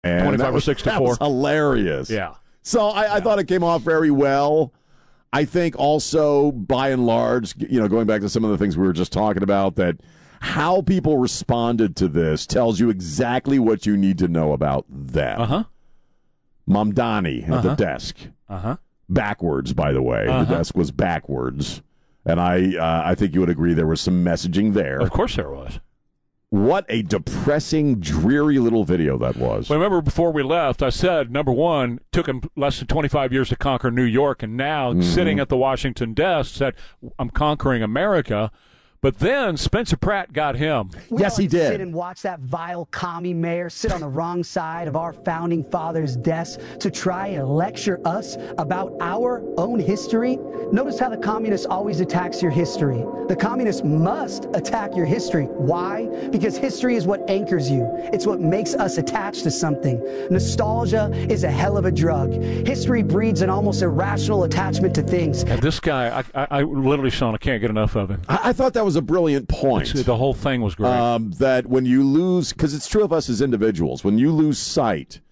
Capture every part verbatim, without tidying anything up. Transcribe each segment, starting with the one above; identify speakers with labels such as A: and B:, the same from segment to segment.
A: And
B: twenty-five
A: was,
B: or six to
A: that
B: four.
A: was hilarious.
B: Yeah.
A: So I,
B: yeah.
A: I thought it came off very well. I think also, by and large, you know, going back to some of the things we were just talking about, that how people responded to this tells you exactly what you need to know about them.
B: Uh-huh.
A: Mamdani at
B: uh-huh.
A: the desk.
B: Uh-huh.
A: Backwards, by the way.
B: Uh-huh.
A: The desk was backwards. And I, uh, I think you would agree there was some messaging there.
B: Of course there was.
A: What a depressing, dreary little video that was.
B: Well, remember before we left, I said, number one, took him less than twenty-five years to conquer New York, and now mm-hmm. sitting at the Washington desk said, I'm conquering America. But then Spencer Pratt got him.
C: We
A: yes, he did.
C: Sit and watch that vile commie mayor sit on the wrong side of our founding fathers' desk to try and lecture us about our own history. Notice how the communist always attacks your history. The communist must attack your history. Why? Because history is what anchors you. It's what makes us attached to something. Nostalgia is a hell of a drug. History breeds an almost irrational attachment to things.
B: And this guy, I, I, I literally, Sean, I can't get enough of him.
A: I, I thought that was a brilliant point.
B: The whole thing was great.
A: Um, that when you lose, because it's true of us as individuals, when you lose sight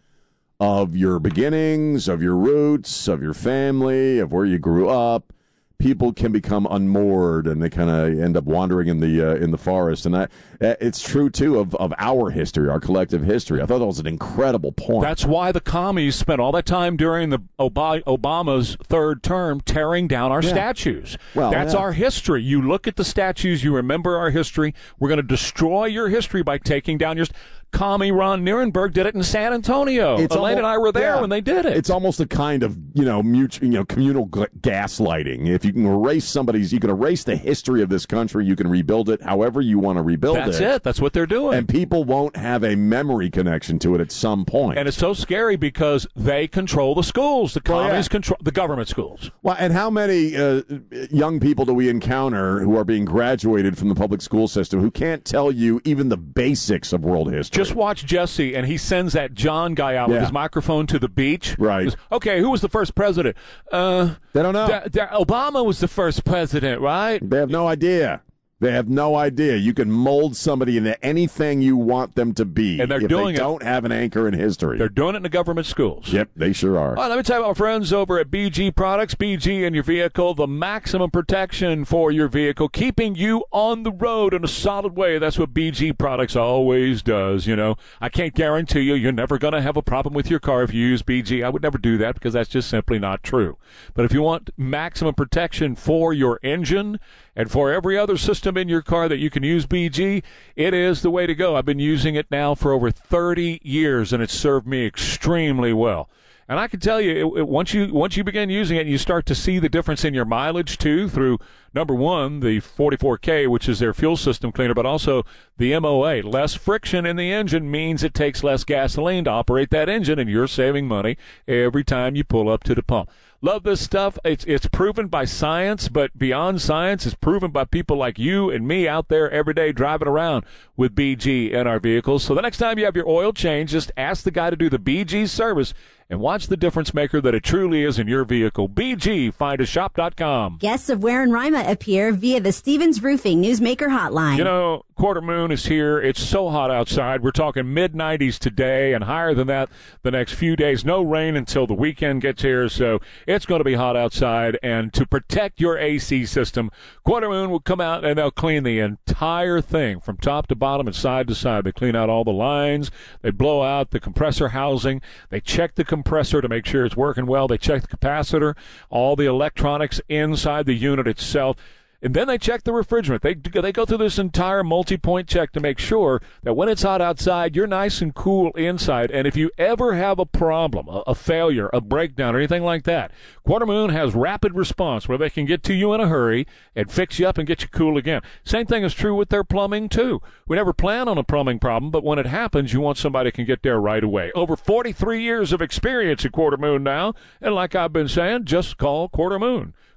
A: of your beginnings, of your roots, of your family, of where you grew up, people can become unmoored and they kind of end up wandering in the uh, in the forest. And I, it's true too of, of our history, our collective history. I thought that was an incredible point.
B: That's why the commies spent all that time during the Ob- Obama's third term tearing down our yeah. statues.
A: Well,
B: That's
A: yeah.
B: our history. You look at the statues, you remember our history. We're going to destroy your history by taking down your. Commie Ron Nirenberg did it in San Antonio.
A: It's
B: Elaine
A: almost,
B: and I were there
A: yeah,
B: when they did it.
A: It's almost a kind of, you know, mutual, you know, communal g- gaslighting. If you can erase somebody's, you can erase the history of this country. You can rebuild it however you want to rebuild
B: That's
A: it.
B: That's it. That's what they're doing.
A: And people won't have a memory connection to it at some point.
B: And it's so scary because they control the schools. The commies well, yeah. control the government schools.
A: Well, and how many uh, young people do we encounter who are being graduated from the public school system who can't tell you even the basics of world history?
B: Just watch Jesse. And he sends that John guy out yeah. with his microphone to the beach.
A: Right.
B: Goes, okay, who was the first president? Uh,
A: they don't know.
B: D- D- Obama was the first president, right?
A: They have no idea. They have no idea. You can mold somebody into anything you want them to be.
B: And they're
A: if
B: doing
A: they
B: it.
A: don't have an anchor in history.
B: They're doing it in the government schools.
A: Yep, they sure are.
B: All right, let me tell you about my friends over at B G Products. B G and your vehicle, the maximum protection for your vehicle, keeping you on the road in a solid way. That's what B G Products always does, you know. I can't guarantee you you're never going to have a problem with your car if you use B G. I would never do that because that's just simply not true. But if you want maximum protection for your engine and for every other system in your car that you can use B G, it is the way to go. I've been using it now for over thirty years, and it's served me extremely well. And I can tell you, it, it, once you once you begin using it, and you start to see the difference in your mileage, too, through, number one, the forty-four K, which is their fuel system cleaner, but also the M O A. Less friction in the engine means it takes less gasoline to operate that engine, and you're saving money every time you pull up to the pump. Love this stuff. It's it's proven by science, but beyond science, it's proven by people like you and me out there every day driving around with B G in our vehicles. So the next time you have your oil change, just ask the guy to do the B G service and watch the difference maker that it truly is in your vehicle. B G, find a shop dot com.
D: Guests of Ware and Rima appear via the Stevens Roofing Newsmaker Hotline.
B: You know, Quarter Moon is here. It's so hot outside. We're talking mid nineties today and higher than that the next few days. No rain until the weekend gets here, so it's going to be hot outside. And to protect your A C system, Quarter Moon will come out and they'll clean the entire thing from top to bottom and side to side. They clean out all the lines. They blow out the compressor housing. They check the compressor to make sure it's working well. They check the capacitor, all the electronics inside the unit itself. And then they check the refrigerant. They they go through this entire multi-point check to make sure that when it's hot outside, you're nice and cool inside. And if you ever have a problem, a, a failure, a breakdown, or anything like that, Quarter Moon has rapid response where they can get to you in a hurry and fix you up and get you cool again. Same thing is true with their plumbing, too. We never plan on a plumbing problem, but when it happens, you want somebody who can get there right away. Over forty-three years of experience at Quarter Moon now. And like I've been saying, just call Quarter Moon.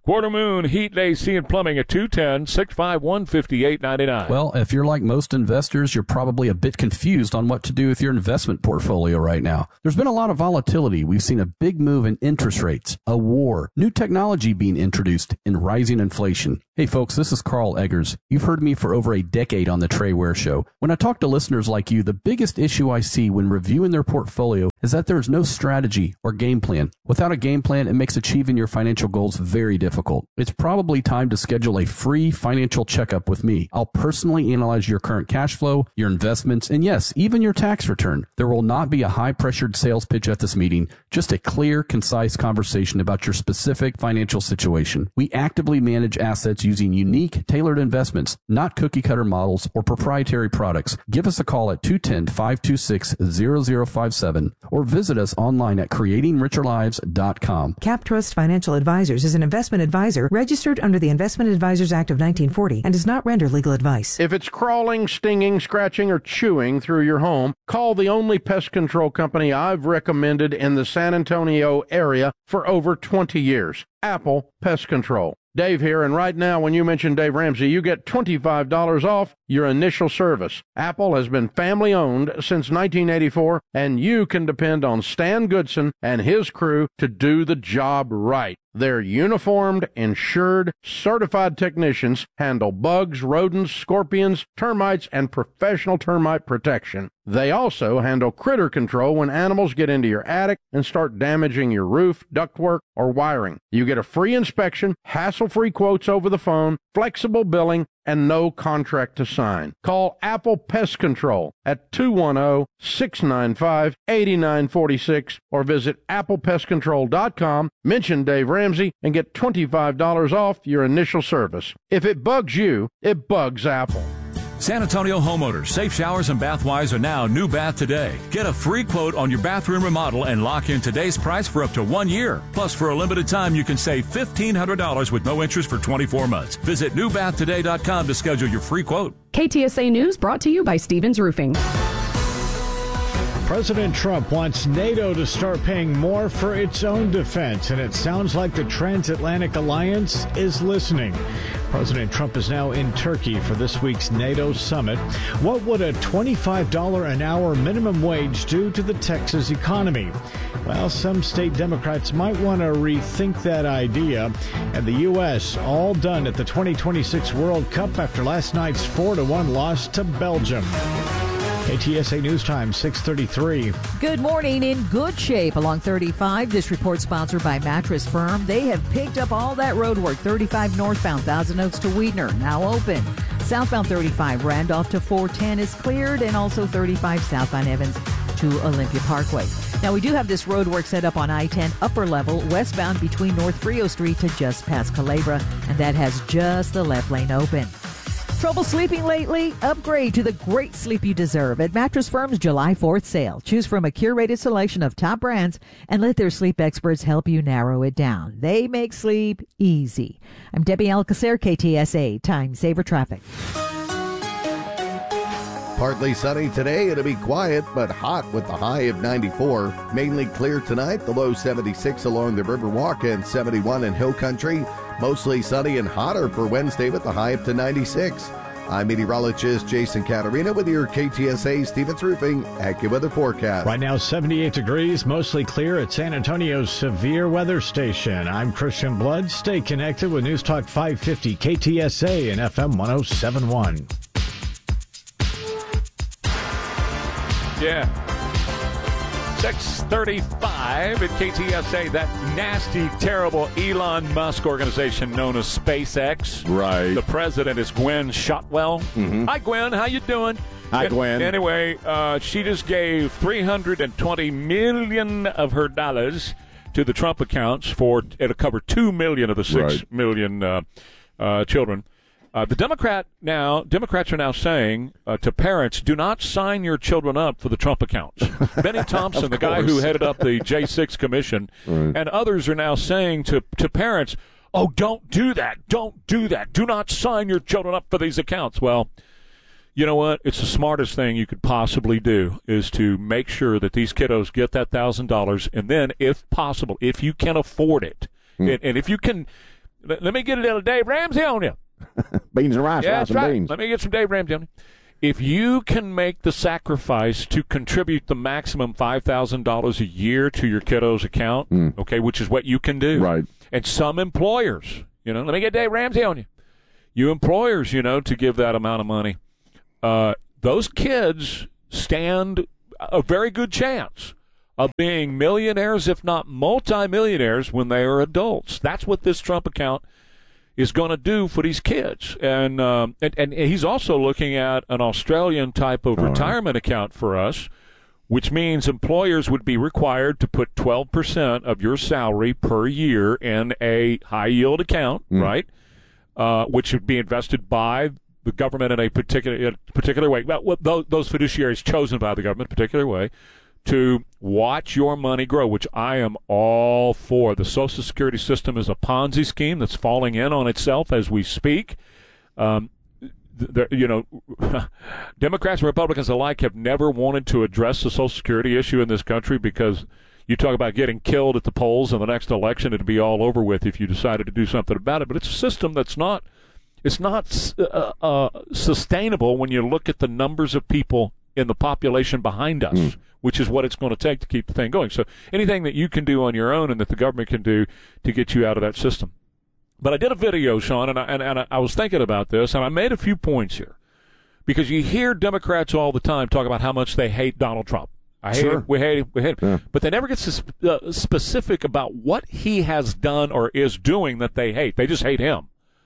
B: Quarter Moon Heat A C and Plumbing at two one zero, six five one, five eight nine nine.
E: Well, if you're like most investors, you're probably a bit confused on what to do with your investment portfolio right now. There's been a lot of volatility. We've seen a big move in interest rates, a war, new technology being introduced, and rising inflation. Hey folks, this is Carl Eggers. You've heard me for over a decade on the Trey Ware Show. When I talk to listeners like you, the biggest issue I see when reviewing their portfolio is that there is no strategy or game plan. Without a game plan, it makes achieving your financial goals very difficult. It's probably time to schedule a free financial checkup with me. I'll personally analyze your current cash flow, your investments, and yes, even your tax return. There will not be a high-pressured sales pitch at this meeting, just a clear, concise conversation about your specific financial situation. We actively manage assets using unique, tailored investments, not cookie-cutter models or proprietary products. Give us a call at two one zero, five two six, zero zero five seven or visit us online at creating richer lives dot com.
F: CapTrust Financial Advisors is an investment advisor registered under the Investment Advisors Act of nineteen forty and does not render legal advice.
G: If it's crawling, stinging, scratching, or chewing through your home, call the only pest control company I've recommended in the San Antonio area for over twenty years, Apple Pest Control. Dave here, and right now when you mention Dave Ramsey, you get twenty-five dollars off your initial service. Apple has been family-owned since nineteen eighty-four, and you can depend on Stan Goodson and his crew to do the job right. Their uniformed, insured, certified technicians handle bugs, rodents, scorpions, termites, and professional termite protection. They also handle critter control when animals get into your attic and start damaging your roof, ductwork, or wiring. You get a free inspection, hassle-free quotes over the phone, flexible billing, and no contract to sign. Call Apple Pest Control at two one zero, six nine five, eight nine four six or visit apple pest control dot com, mention Dave Ramsey, and get twenty-five dollars off your initial service. If it bugs you, it bugs Apple.
H: San Antonio homeowners, Safe Showers and Bathwise are now New Bath Today. Get a free quote on your bathroom remodel and lock in today's price for up to one year. Plus, for a limited time, you can save fifteen hundred dollars with no interest for twenty-four months. Visit new bath today dot com to schedule your free quote.
I: K T S A News brought to you by Stevens Roofing.
J: President Trump wants NATO to start paying more for its own defense, and it sounds like the Transatlantic Alliance is listening. President Trump is now in Turkey for this week's NATO summit. What would a twenty-five dollars an hour minimum wage do to the Texas economy? Well, some state Democrats might want to rethink that idea. And the U S all done at the twenty twenty-six World Cup after last night's four to one loss to Belgium. K T S A News Time, six thirty-three.
K: Good morning. In good shape along thirty-five. This report sponsored by Mattress Firm. They have picked up all that road work. thirty-five northbound, Thousand Oaks to Weidner, now open. Southbound thirty-five, Randolph to four ten is cleared, and also thirty-five southbound Evans to Olympia Parkway. Now, we do have this road work set up on I ten upper level, westbound between North Frio Street to just past Culebra, and that has just the left lane open. Trouble sleeping lately? Upgrade to the great sleep you deserve at Mattress Firm's July fourth sale. Choose from a curated selection of top brands and let their sleep experts help you narrow it down. They make sleep easy. I'm Debbie Alcacer, K T S A, Time Saver Traffic.
L: Partly sunny today. It'll be quiet but hot with the high of ninety-four. Mainly clear tonight. The low seventy-six along the Riverwalk and seventy-one in Hill Country. Mostly sunny and hotter for Wednesday with the high up to ninety-six. I'm meteorologist Jason Caterina with your K T S A Stevens Roofing AccuWeather forecast.
J: Right now, seventy-eight degrees, mostly clear at San Antonio's Severe Weather Station. I'm Christian Blood. Stay connected with News Talk five fifty K T S A and F M one oh seven point one.
B: Yeah. six thirty-five at K T S A, that nasty, terrible Elon Musk organization known as SpaceX.
A: Right.
B: The president is Gwen Shotwell.
A: Mm-hmm.
B: Hi, Gwen. How you doing?
A: Hi, Gwen.
B: Anyway, uh, she just gave three hundred twenty million dollars of her dollars to the Trump accounts for, it'll cover two million of the six
A: right.
B: million uh, uh, children. Uh, the Democrat now, Democrats are now saying uh, to parents, do not sign your children up for the Trump accounts. Benny Thompson, the guy who headed up the J six Commission, right. and others are now saying to, to parents, oh, don't do that. Don't do that. Do not sign your children up for these accounts. Well, you know what? It's the smartest thing you could possibly do is to make sure that these kiddos get that one thousand dollars, and then, if possible, if you can afford it, mm. and, and if you can – let, let me get a little Dave Ramsey on you.
A: Beans and rice,
B: yeah,
A: rice
B: that's
A: and
B: right.
A: beans.
B: Let me get some Dave Ramsey on you. If you can make the sacrifice to contribute the maximum five thousand dollars a year to your kiddo's account, mm. okay, which is what you can do.
A: Right.
B: And some employers, you know, let me get Dave Ramsey on you. You employers, you know, to give that amount of money, uh, those kids stand a very good chance of being millionaires, if not multimillionaires, when they are adults. That's what this Trump account is going to do for these kids. And, um, and and he's also looking at an Australian type of
A: All
B: retirement
A: right.
B: account for us, which means employers would be required to put twelve percent of your salary per year in a high-yield account,
A: mm.
B: right, uh, which would be invested by the government in a particular in a particular way. Well, those, those fiduciaries chosen by the government in a particular way to watch your money grow, which I am all for. The Social Security system is a Ponzi scheme that's falling in on itself as we speak. Um, th- you know, Democrats and Republicans alike have never wanted to address the Social Security issue in this country because you talk about getting killed at the polls in the next election, it'd be all over with if you decided to do something about it. But it's a system that's not, it's not uh, uh, sustainable when you look at the numbers of people in the population behind us, mm. which is what it's going to take to keep the thing going. So anything that you can do on your own and that the government can do to get you out of that system. But I did a video, Sean, and I, and, and I was thinking about this, and I made a few points here. Because you hear Democrats all the time talk about how much they hate Donald Trump. I hate
A: sure.
B: him, we hate him, we hate him.
A: Yeah.
B: But they never get sp- uh, specific about what he has done or is doing that they hate. They just hate him.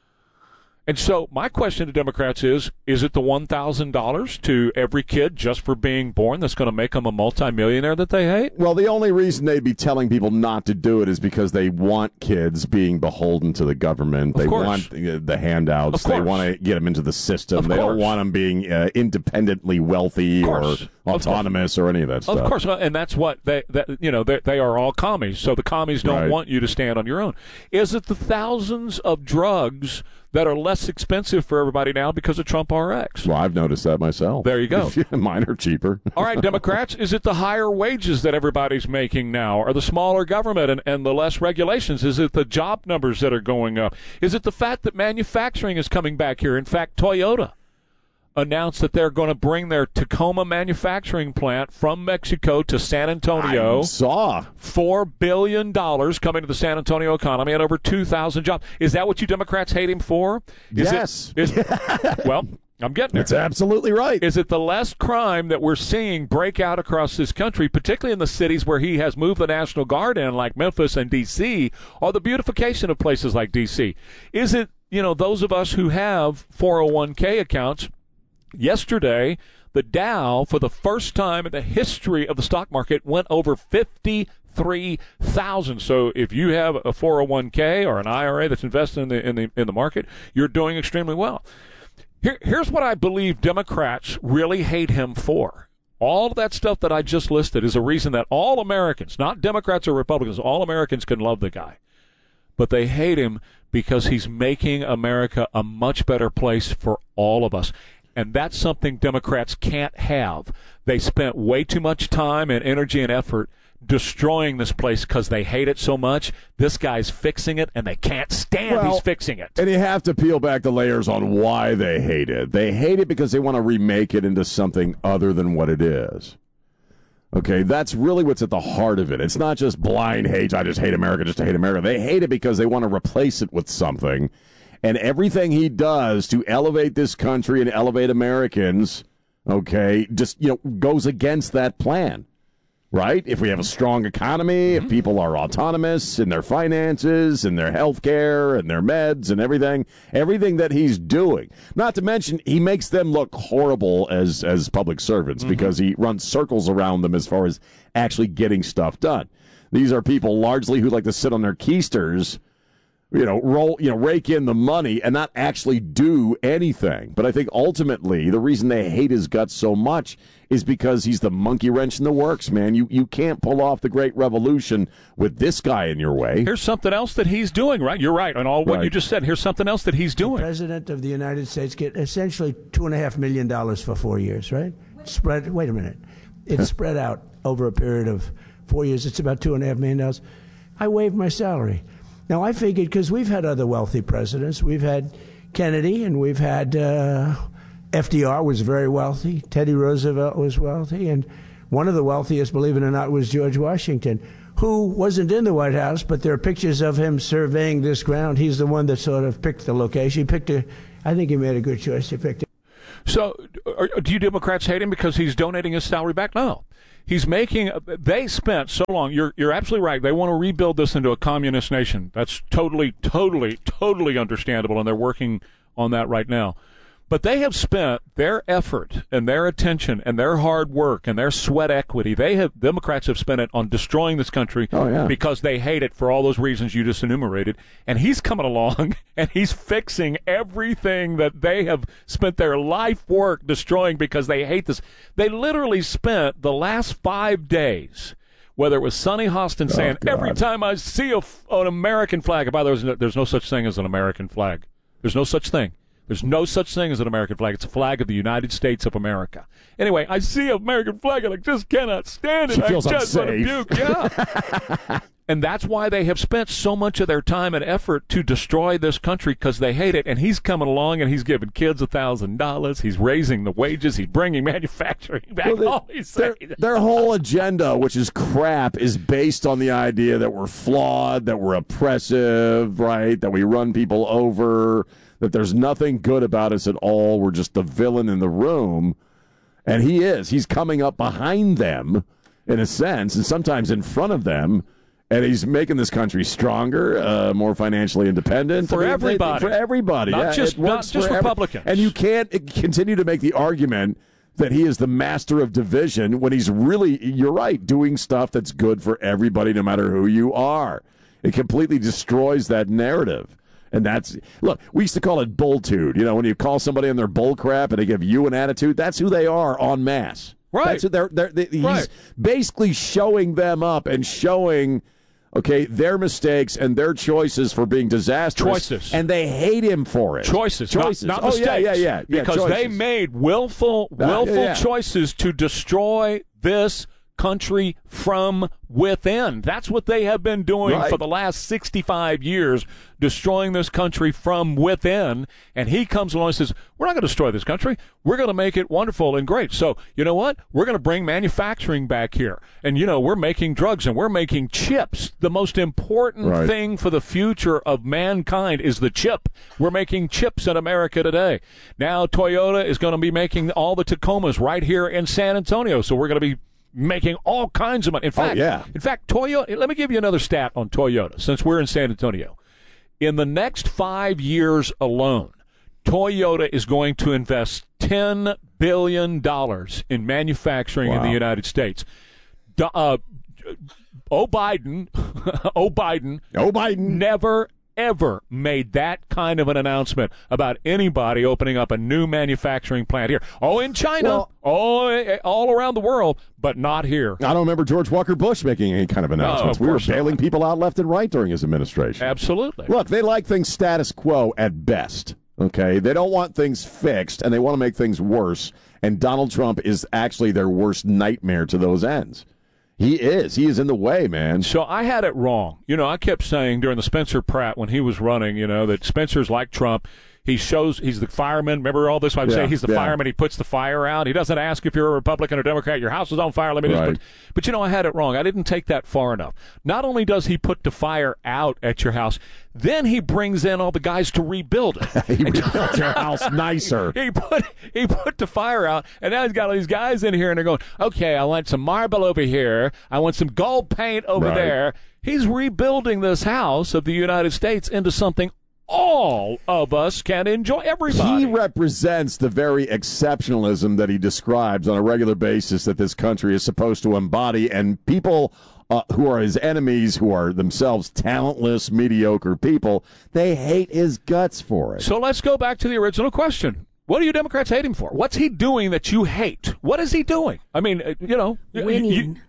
B: And so my question to Democrats is, is it the one thousand dollars to every kid just for being born that's going to make them a multimillionaire that they hate?
A: Well, the only reason they'd be telling people not to do it is because they want kids being beholden to the government.
B: Of
A: they
B: course.
A: want the, the handouts.
B: Of course.
A: They want to get them into the system.
B: Of
A: they
B: course.
A: don't want them being uh, independently wealthy or
B: Of
A: autonomous or any of that stuff.
B: Of course, and that's what they, that, you know, they, they are all commies. So the commies don't
A: Right.
B: want you to stand on your own. Is it the thousands of drugs that are less expensive for everybody now because of Trump R X?
A: Well, I've noticed that myself.
B: There you go.
A: Mine are cheaper.
B: All right, Democrats, is it the higher wages that everybody's making now, or the smaller government and, and the less regulations? Is it the job numbers that are going up? Is it the fact that manufacturing is coming back here? In fact, Toyota announced that they're going to bring their Tacoma manufacturing plant from Mexico to San Antonio.
A: I saw.
B: four billion dollars coming to the San Antonio economy and over two thousand jobs. Is that what you Democrats hate him for? Is
A: Yes.
B: It, is, well, I'm getting there.
A: That's absolutely right.
B: Is it the less crime that we're seeing break out across this country, particularly in the cities where he has moved the National Guard in, like Memphis and D C, or the beautification of places like D C? Is it, you know, those of us who have four oh one k accounts? Yesterday, the Dow, for the first time in the history of the stock market, went over fifty-three thousand. So if you have a four oh one k or an I R A that's invested in the in the in the market, you're doing extremely well. Here, here's what I believe Democrats really hate him for. All of that stuff that I just listed is a reason that all Americans, not Democrats or Republicans, all Americans can love the guy. But they hate him because he's making America a much better place for all of us. And that's something Democrats can't have. They spent way too much time and energy and effort destroying this place because they hate it so much. This guy's fixing it, and they can't stand
A: Well,
B: he's fixing it.
A: And you have to peel back the layers on why they hate it. They hate it because they want to remake it into something other than what it is. Okay, that's really what's at the heart of it. It's not just blind hate, I just hate America just to hate America. They hate it because they want to replace it with something. And everything he does to elevate this country and elevate Americans, okay, just, you know, goes against that plan, right? If we have a strong economy, if people are autonomous in their finances and their health care and their meds and everything, everything that he's doing. Not to mention, he makes them look horrible as, as public servants mm-hmm. because he runs circles around them as far as actually getting stuff done. These are people largely who like to sit on their keisters, you know, roll, you know, rake in the money and not actually do anything. But I think ultimately the reason they hate his guts so much is because he's the monkey wrench in the works, man. You you can't pull off the great revolution with this guy in your way.
B: Here's something else that he's doing, right? You're right on all what
A: Right.
B: you just said. Here's something else that he's doing.
M: The President of the United States get essentially two and a half million dollars for four years, right? Spread. Wait a minute. It's spread out over a period of four years. It's about two and a half million dollars. I waived my salary. Now, I figured, because we've had other wealthy presidents. We've had Kennedy, and we've had uh, F D R was very wealthy. Teddy Roosevelt was wealthy. And one of the wealthiest, believe it or not, was George Washington, who wasn't in the White House, but there are pictures of him surveying this ground. He's the one that sort of picked the location. He picked a, I think he made a good choice. He picked it.
B: So, are, do you Democrats hate him because he's donating his salary back? No. He's making, they spent so long, you're you're absolutely right, they want to rebuild this into a communist nation. That's totally, totally, totally understandable, and they're working on that right now. But they have spent their effort and their attention and their hard work and their sweat equity. They have Democrats have spent it on destroying this country
A: oh, yeah.
B: because they hate it for all those reasons you just enumerated. And he's coming along and he's fixing everything that they have spent their life work destroying because they hate this. They literally spent the last five days, whether it was Sonny Hostin saying,
A: oh,
B: every time I see a, an American flag, by the way, there's no such thing as an American flag. There's no such thing. There's no such thing as an American flag. It's a flag of the United States of America. Anyway, I see an American flag and I just cannot stand it.
A: She feels
B: I just want to
A: unsafe.
B: puke. Yeah. And that's why they have spent so much of their time and effort to destroy this country, because they hate it. And he's coming along and he's giving kids a thousand dollars. He's raising the wages. He's bringing manufacturing back.
A: Well, they,
B: all he's
A: their,
B: saying.
A: their whole agenda, which is crap, is based on the idea that we're flawed, that we're oppressive, right? That we run people over, that there's nothing good about us at all. We're just the villain in the room. And he is. He's coming up behind them, in a sense, and sometimes in front of them. And he's making this country stronger, uh, more financially independent.
B: For
A: I mean,
B: everybody.
A: For everybody.
B: Not
A: yeah,
B: just,
A: it works
B: not just
A: for every-
B: Republicans.
A: And you can't continue to make the argument that he is the master of division when he's really, you're right, doing stuff that's good for everybody no matter who you are. It completely destroys that narrative. And that's, look, we used to call it bulltude. You know, when you call somebody on their bull crap and they give you an attitude, that's who they are en masse.
B: Right.
A: That's who they're, they're, they, he's
B: right.
A: basically showing them up and showing, okay, their mistakes and their choices for being disastrous.
B: Choices.
A: And they hate him for it.
B: Choices.
A: Choices.
B: Not, not
A: oh,
B: mistakes.
A: yeah, yeah, yeah. yeah
B: because
A: choices.
B: they made willful, willful
A: yeah, yeah.
B: choices to destroy this country from within. That's what they have been doing
A: right.
B: for the last sixty-five years, destroying this country from within. And he comes along and says, we're not going to destroy this country. We're going to make it wonderful and great. So, you know what? We're going to bring manufacturing back here. And, you know, we're making drugs and we're making chips. The most important
A: right.
B: thing for the future of mankind is the chip. We're making chips in America today. Now Toyota is going to be making all the Tacomas right here in San Antonio. So we're going to be making all kinds of money. In fact,
A: oh, yeah.
B: in fact, Toyota, let me give you another stat on Toyota, since we're in San Antonio. In the next five years alone, Toyota is going to invest ten billion dollars in manufacturing
A: wow.
B: in the United States. Uh, oh, Biden, oh, Biden,
A: oh, Biden
B: never, ever made that kind of an announcement about anybody opening up a new manufacturing plant here. Oh, in China,
A: well,
B: all, all around the world, but not here.
A: I don't remember George Walker Bush making any kind of announcements.
B: No, of
A: we were
B: course not.
A: bailing people out left and right during his administration.
B: Absolutely.
A: Look, they like things status quo at best, okay? They don't want things fixed, and they want to make things worse, and Donald Trump is actually their worst nightmare to those ends. He is. He is in the way, man.
B: So I had it wrong. You know, I kept saying during the Spencer Pratt when he was running, you know, that Spencer's like Trump. He shows he's the fireman. Remember all this? I would
A: yeah,
B: say he's the
A: yeah.
B: fireman. He puts the fire out. He doesn't ask if you're a Republican or Democrat. Your house is on fire. Let me just
A: right.
B: put. But, you know, I had it wrong. I didn't take that far enough. Not only does he put the fire out at your house, then he brings in all the guys to rebuild it.
A: He rebuilt your house nicer.
B: He put he put the fire out, and now he's got all these guys in here, and they're going, okay, I want some marble over here. I want some gold paint over
A: right.
B: there. He's rebuilding this house of the United States into something all of us can enjoy. Everybody.
A: He represents the very exceptionalism that he describes on a regular basis that this country is supposed to embody, and people uh, who are his enemies, who are themselves talentless, mediocre people, they hate his guts for it.
B: So let's go back to the original question. What do you Democrats hate him for? What's he doing that you hate? What is he doing? I mean, uh, you know.
N: Winning.
B: You,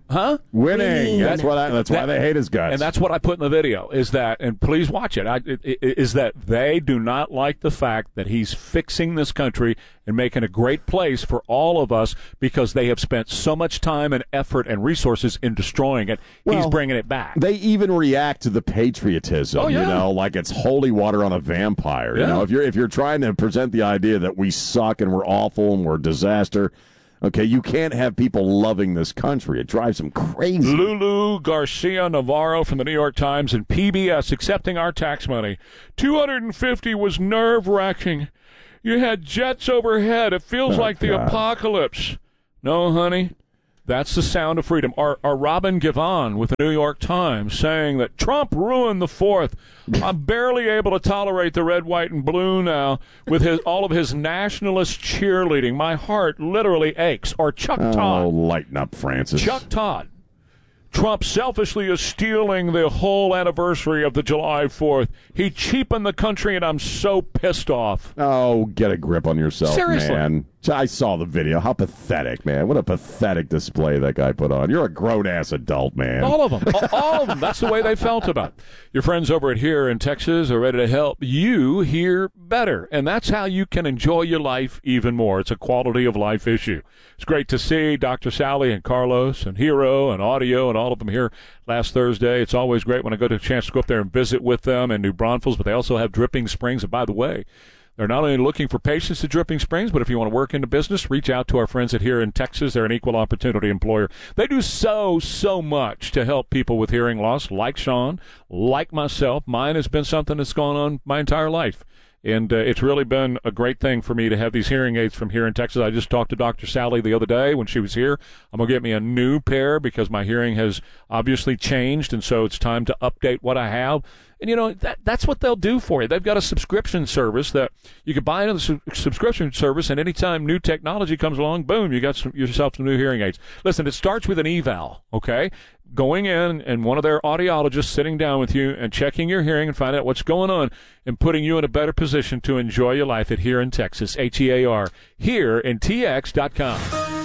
B: Huh?
A: Winning. That's what. I, that's
B: that,
A: why they hate his guts.
B: And that's what I put in the video. Is that, and please watch it. I, it, it. Is that they do not like the fact that he's fixing this country and making a great place for all of us because they have spent so much time and effort and resources in destroying it. Well, he's bringing it back.
A: They even react to the patriotism.
B: Oh, yeah.
A: You know, like it's holy water on a vampire.
B: Yeah.
A: You know, if you're if you're trying to present the idea that we suck and we're awful and we're a disaster. Okay, you can't have people loving this country. It drives them crazy.
B: Lulu Garcia Navarro from the New York Times and P B S accepting our tax money. two hundred fifty was nerve-wracking. You had jets overhead. It feels
A: Oh,
B: like the
A: God.
B: apocalypse. No, honey. That's the sound of freedom. Our, our Robin Givhan with the New York Times saying that Trump ruined the fourth. I'm barely able to tolerate the red, white, and blue now with his all of his nationalist cheerleading. My heart literally aches. Or Chuck
A: Oh,
B: Todd.
A: lighten up, Francis.
B: Chuck Todd. Trump selfishly is stealing the whole anniversary of the July fourth. He cheapened the country, and I'm so pissed off.
A: Oh, get a grip on yourself,
B: Seriously.
A: man. I saw the video. How pathetic, man. What a pathetic display that guy put on. You're a grown-ass adult, man.
B: All of them. all, all of them. That's the way they felt about it. Your friends over at Here in Texas are ready to help you hear better, and that's how you can enjoy your life even more. It's a quality of life issue. It's great to see Doctor Sally and Carlos and Hero and Audio and all of them here last Thursday. It's always great when I go to a chance to go up there and visit with them in New Braunfels, but they also have Dripping Springs. And by the way, they're not only looking for patients at Dripping Springs, but if you want to work in the business, reach out to our friends at Here in Texas. They're an equal opportunity employer. They do so, so much to help people with hearing loss, like Sean, like myself. Mine has been something that's gone on my entire life. And uh, it's really been a great thing for me to have these hearing aids from Here in Texas. I just talked to Doctor Sally the other day when she was here. I'm going to get me a new pair because my hearing has obviously changed, and so it's time to update what I have. And, you know, that that's what they'll do for you. They've got a subscription service that you can buy into the su- subscription service, and anytime new technology comes along, boom, you got some, yourself some new hearing aids. Listen, it starts with an eval, okay? Going in and one of their audiologists sitting down with you and checking your hearing and find out what's going on and putting you in a better position to enjoy your life at Here in Texas, H E A R, here in T X dot com.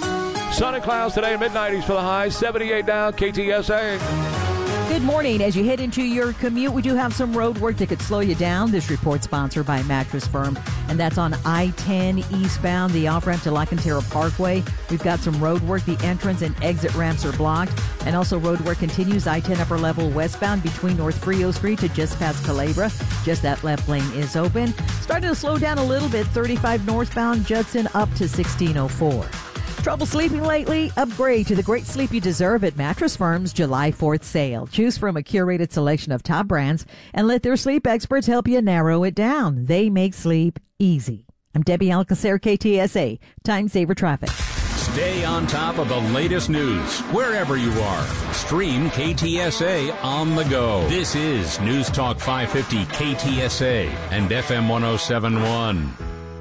B: Sun and clouds today, mid nineties for the high, seventy-eight down, K T S A.
K: Good morning. As you head into your commute, we do have some road work that could slow you down. This report sponsored by Mattress Firm, and that's on I ten eastbound, the off-ramp to La Cantera Parkway. We've got some road work. The entrance and exit ramps are blocked, and also road work continues I ten upper level westbound between North Frio Street to just past Calabria. Just that left lane is open. Starting to slow down a little bit, thirty-five northbound Judson up to sixteen oh four. Trouble sleeping lately? Upgrade to the great sleep you deserve at Mattress Firm's July fourth sale. Choose from a curated selection of top brands and let their sleep experts help you narrow it down. They make sleep easy. I'm Debbie Alcacer, K T S A, Time Saver Traffic.
N: Stay on top of the latest news wherever you are. Stream K T S A on the go. This is News Talk five fifty K T S A and F M one oh seven point one.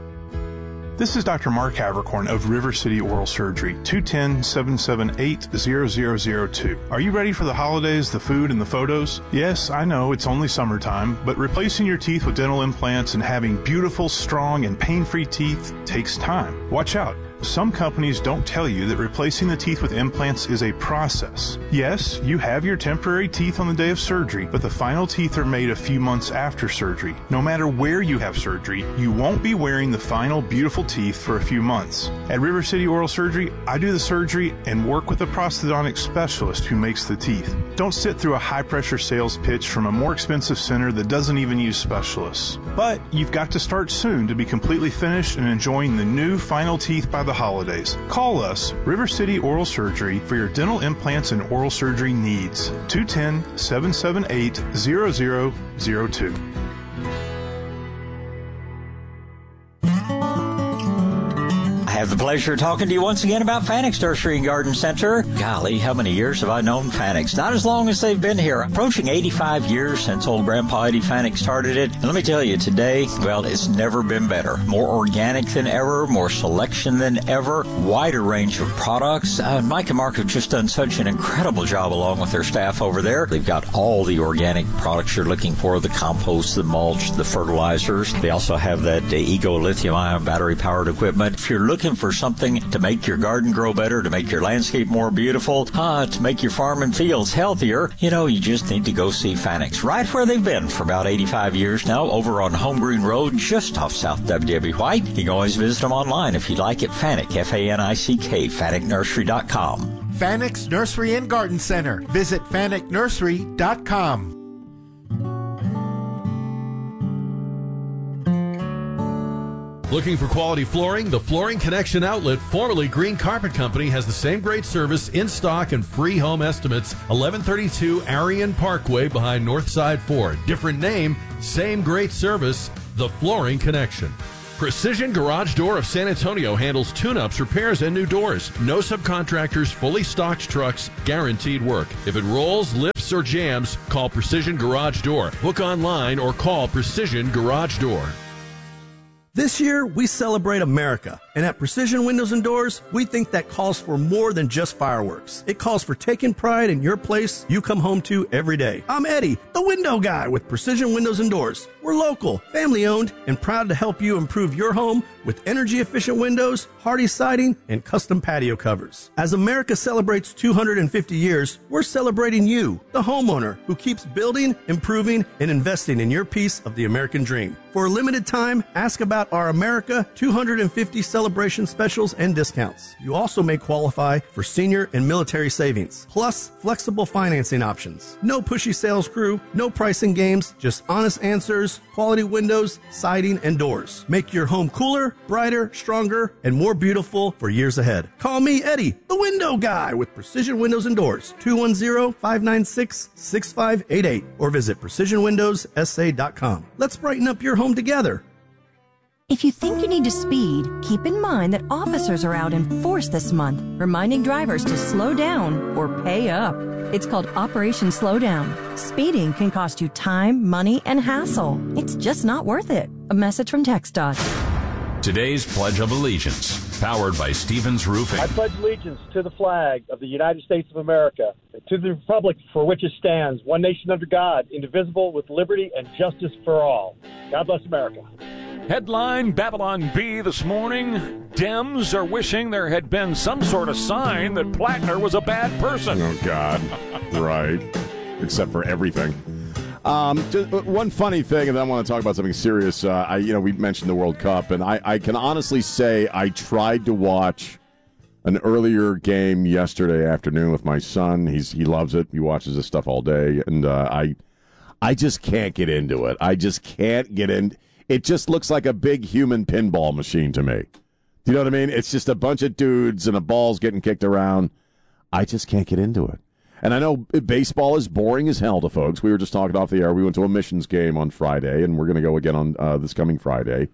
O: This is Doctor Mark Havercorn of River City Oral Surgery, two one zero, seven seven eight, zero zero zero two. Are you ready for the holidays, the food, and the photos? Yes, I know it's only summertime, but replacing your teeth with dental implants and having beautiful, strong, and pain-free teeth takes time. Watch out. Some companies don't tell you that replacing the teeth with implants is a process. Yes, you have your temporary teeth on the day of surgery, but the final teeth are made a few months after surgery. No matter where you have surgery, you won't be wearing the final beautiful teeth for a few months. At River City Oral Surgery, I do the surgery and work with a prosthodontic specialist who makes the teeth. Don't sit through a high-pressure sales pitch from a more expensive center that doesn't even use specialists. But you've got to start soon to be completely finished and enjoying the new final teeth by the holidays. Call us, River City Oral Surgery, for your dental implants and oral surgery needs. two one zero, seven seven eight, zero zero zero two.
P: I have the pleasure of talking to you once again about Fanix Nursery and Garden Center. Golly, how many years have I known Fanix? Not as long as they've been here. Approaching eighty-five years since old Grandpa Eddie Fanix started it. And let me tell you, today, well, it's never been better. More organic than ever, more selection than ever, wider range of products. Uh, Mike and Mark have just done such an incredible job along with their staff over there. They've got all the organic products you're looking for, the compost, the mulch, the fertilizers. They also have that uh, Ego lithium-ion battery-powered equipment. If you're looking for for something to make your garden grow better, to make your landscape more beautiful, uh, to make your farm and fields healthier, you know, you just need to go see Fanick's. Right where they've been for about eighty-five years now, over on Home Green Road, just off South W W White. You can always visit them online if you'd like at Fanick, F A N I C K, Fanick Nursery dot com.
Q: Fanick's Nursery and Garden Center. Visit Fanick Nursery dot com.
R: Looking for quality flooring? The Flooring Connection outlet, formerly Green Carpet Company, has the same great service, in stock, and free home estimates. eleven thirty-two Arion Parkway behind Northside Ford. Different name, same great service. The Flooring Connection. Precision Garage Door of San Antonio handles tune-ups, repairs, and new doors. No subcontractors, fully stocked trucks, guaranteed work. If it rolls, lifts, or jams, call Precision Garage Door. Book online or call Precision Garage Door.
S: This year, we celebrate America, and at Precision Windows and Doors, we think that calls for more than just fireworks. It calls for taking pride in your place you come home to every day. I'm Eddie, the window guy with Precision Windows and Doors. We're local, family-owned, and proud to help you improve your home with energy-efficient windows, hardy siding, and custom patio covers. As America celebrates two hundred fifty years, we're celebrating you, the homeowner, who keeps building, improving, and investing in your piece of the American dream. For a limited time, ask about our America two hundred fifty celebration specials and discounts. You also may qualify for senior and military savings, plus flexible financing options. No pushy sales crew, no pricing games, just honest answers, quality windows, siding, and doors. Make your home cooler, brighter, stronger, and more beautiful for years ahead. Call me, Eddie, the window guy with Precision Windows and Doors, two one zero, five nine six, six five eight eight, or visit precision windows s a dot com. Let's brighten up your home together.
T: If you think you need to speed, keep in mind that officers are out in force this month, reminding drivers to slow down or pay up. It's called Operation Slowdown. Speeding can cost you time, money, and hassle. It's just not worth it. A message from TxDOT.
N: Today's Pledge of Allegiance, powered by Stevens Roofing.
U: I pledge allegiance to the flag of the United States of America, to the republic for which it stands, one nation under God, indivisible, with liberty and justice for all. God bless America.
B: Headline Babylon Bee this morning. Dems are wishing there had been some sort of sign that Plattner was a bad person.
A: Oh, God. Right. Except for everything. Um, just one funny thing, and then I want to talk about something serious. Uh, I, you know, we mentioned the World Cup, and I, I can honestly say I tried to watch an earlier game yesterday afternoon with my son. He's he loves it. He watches this stuff all day, and uh, I I just can't get into it. I just can't get in. It just looks like a big human pinball machine to me. Do you know what I mean? It's just a bunch of dudes and a ball's getting kicked around. I just can't get into it. And I know baseball is boring as hell to folks. We were just talking off the air. We went to a Missions game on Friday, and we're going to go again on uh, this coming Friday.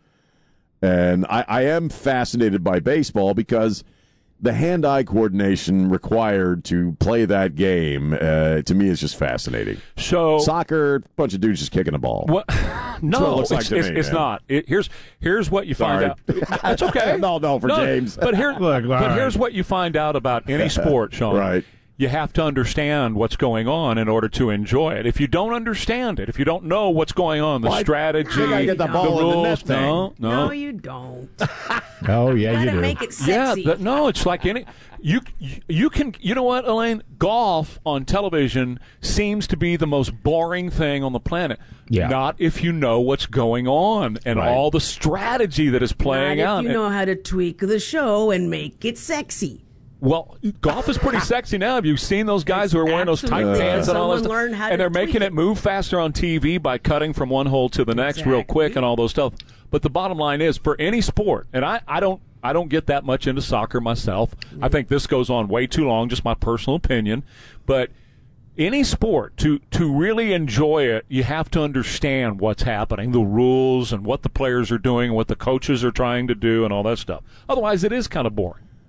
A: And I, I am fascinated by baseball because the hand-eye coordination required to play that game, uh, to me, is just fascinating.
B: So
A: soccer, bunch of dudes just kicking a ball.
B: What? No,
A: it's,
B: it it's,
A: like
B: it's,
A: me,
B: it's not. It, here's here's what you
A: Sorry.
B: find out. That's okay.
A: no, no, for
B: no,
A: James.
B: But here,
A: Look,
B: but
A: right.
B: here's what you find out about any sport, Sean.
A: Right.
B: You have to understand what's going on in order to enjoy it. If you don't understand it, if you don't know what's going on, the
A: well,
B: strategy,
A: you gotta get the,
B: the
A: ball
B: rules,
A: in the net thing.
B: no, no,
V: No, you don't.
J: Oh, yeah,
V: Gotta
J: you do.
V: make it
B: Yeah,
V: sexy.
B: but no, it's like any you you can you know what, Elaine? Golf on television seems to be the most boring thing on the planet.
J: Yeah.
B: Not if you know what's going on and
A: Right.
B: all the strategy that is playing
V: Not
B: out.
V: if you
B: And-
V: know how to tweak the show and make it sexy.
B: Well, golf is pretty sexy now. Have you seen those guys who are wearing those tight
V: absolutely.
B: pants and all that
V: Someone
B: stuff?
V: learn how
B: And
V: to
B: they're
V: tweak
B: making
V: it.
B: it move faster on T V by cutting from one hole to the next real quick and all those stuff. But the bottom line is, for any sport, and I, I don't I don't get that much into soccer myself. I think this goes on way too long, just my personal opinion. But any sport, to, to really enjoy it, you have to understand what's happening, the rules and what the players are doing, what the coaches are trying to do and all that stuff. Otherwise, it is kind of boring.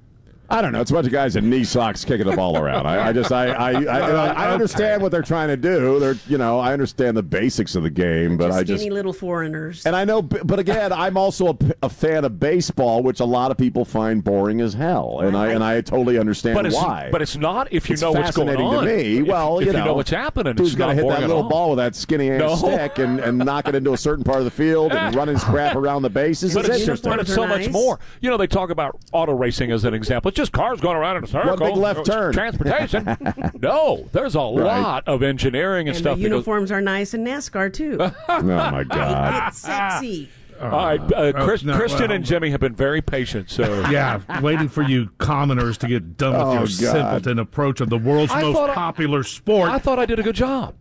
A: I don't know. It's a bunch of guys in knee socks kicking the ball around. I, I just, I, I, I, I, I understand what they're trying to do. They're, you know, I understand the basics of the game, but
V: just
A: I just
V: skinny little foreigners.
A: And I know, but again, I'm also a, a fan of baseball, which a lot of people find boring as hell, and I and I totally understand
B: but it's,
A: why.
B: But it's not if you
A: it's
B: know what's going on.
A: Fascinating to me.
B: If,
A: well,
B: if
A: you,
B: you
A: know,
B: know what's happening,
A: who's
B: it's
A: going to
B: not
A: hit that little
B: all.
A: ball with that skinny ass
B: No.
A: stick and, and knock it into a certain part of the field and run his crap around the bases?
B: But
A: it's
B: it's,
A: interesting.
B: but it's so
V: nice.
B: much more. You know, they talk about auto racing as an example. It's just cars going around in a circle.
A: One big left
B: It's
A: turn.
B: Transportation. No, there's a
A: Right.
B: lot of engineering and,
V: And
B: stuff.
V: the
B: that goes-
V: uniforms are nice in NASCAR, too.
A: Oh, my God.
V: It's sexy.
B: All right, uh,
C: Oh,
B: Chris,
C: no,
B: Kristen
C: well-
B: and Jimmy have been very patient. So
C: Yeah, waiting for you commoners to get done with
A: Oh,
C: your
A: God.
C: simpleton approach of the world's
B: I
C: most
B: thought I-
C: popular sport.
B: I thought I did a good job.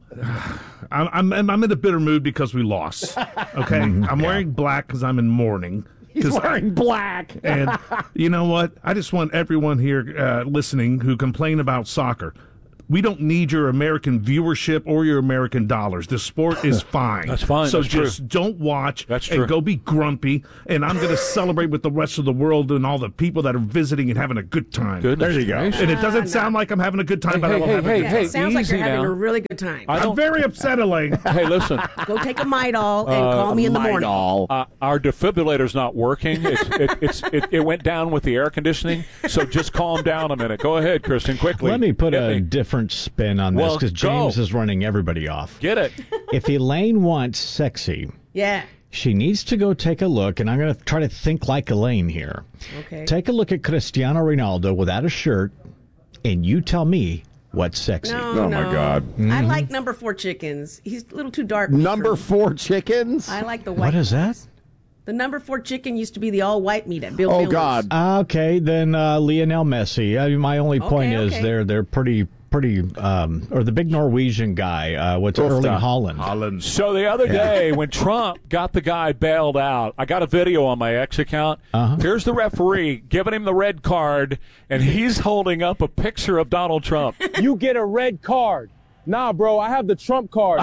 C: I'm, I'm I'm in a bitter mood because we lost. Okay, I'm wearing black because I'm in mourning.
A: He's
C: 'Cause I-
A: wearing black.
C: And you know what? I just want everyone here uh, listening who complain about soccer. We don't need your American viewership or your American dollars. The sport is fine.
B: That's fine.
C: So
B: That's
C: just
B: true.
C: don't watch
B: That's
C: and
B: true.
C: go be grumpy. And I'm going to celebrate with the rest of the world and all the people that are visiting and having a good time.
B: Goodness
A: There you go.
B: gracious.
C: And it doesn't sound like I'm having a good time,
B: Hey,
C: but I
B: hey,
C: will
B: hey,
C: have a
B: hey,
C: good
V: Yeah,
B: hey,
V: it sounds like you're
B: easy
V: having
B: now.
V: a really good time.
B: I
C: I'm
B: don't-
C: very upset, Elaine.
B: Hey, listen.
V: Go take a Midol and
B: Uh,
V: call me in the
A: My
V: morning.
A: doll.
B: Uh, our defibrillator's not working. It's, it, it's, it, it went down with the air conditioning, so just calm down a minute. Go ahead, Kristen, quickly.
J: Let me put
B: Get
J: a
B: me.
J: different spin on this
B: Well,
J: because James
B: go.
J: is running everybody off.
B: Get it.
J: If Elaine wants sexy,
V: Yeah.
J: she needs to go take a look, and I'm going to try to think like Elaine here.
V: Okay.
J: Take a look at Cristiano Ronaldo without a shirt, and you tell me what's sexy.
V: No,
A: Oh, my
V: no.
A: God.
V: I like number four chickens. He's a little too dark.
A: Number
V: for me.
A: four chickens?
V: I like the white.
J: What is that?
V: The number four chicken used to be the all white meat at Bill
A: Oh,
V: Miller's.
A: God.
J: Uh, okay, then uh, Lionel Messi. I mean, my only point
V: Okay,
J: is
V: okay.
J: they're they're pretty pretty. Um, or the big Norwegian guy. Uh, what's it,
A: Ufta.
J: Erling Holland?
C: Holland.
B: So the other day when Trump got the guy bailed out, I got a video on my X account.
J: Uh-huh.
B: Here's the referee giving him the red card, and he's holding up a picture of Donald Trump.
D: You get a red card. Nah, bro, I have the Trump card.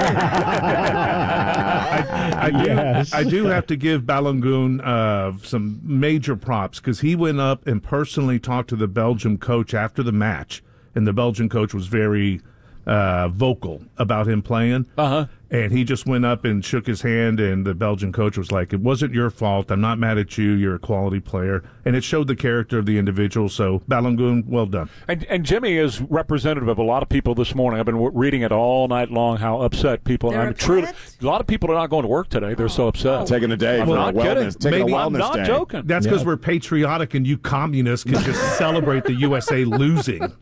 C: I, I do,
J: Yes.
C: I do have to give Balogun uh, some major props because he went up and personally talked to the Belgium coach after the match, and the Belgian coach was very uh, vocal about him playing.
B: Uh-huh.
C: And he just went up and shook his hand, and the Belgian coach was like, "It wasn't your fault. I'm not mad at you. You're a quality player." And it showed the character of the individual. So, Balogun, well done.
B: And, and Jimmy is representative of a lot of people this morning. I've been w- reading it all night long, how upset people
V: They're
B: I'm truly.
V: upset?
B: A lot of people are not going to work today. They're so upset.
A: Taking a day
B: I'm
A: for
B: not
A: a wellness,
B: kidding.
A: taking
C: Maybe
A: a
B: I'm
A: wellness
B: not
A: day.
B: joking.
C: That's because
J: Yeah.
C: we're patriotic, and you communists can just celebrate the U S A losing.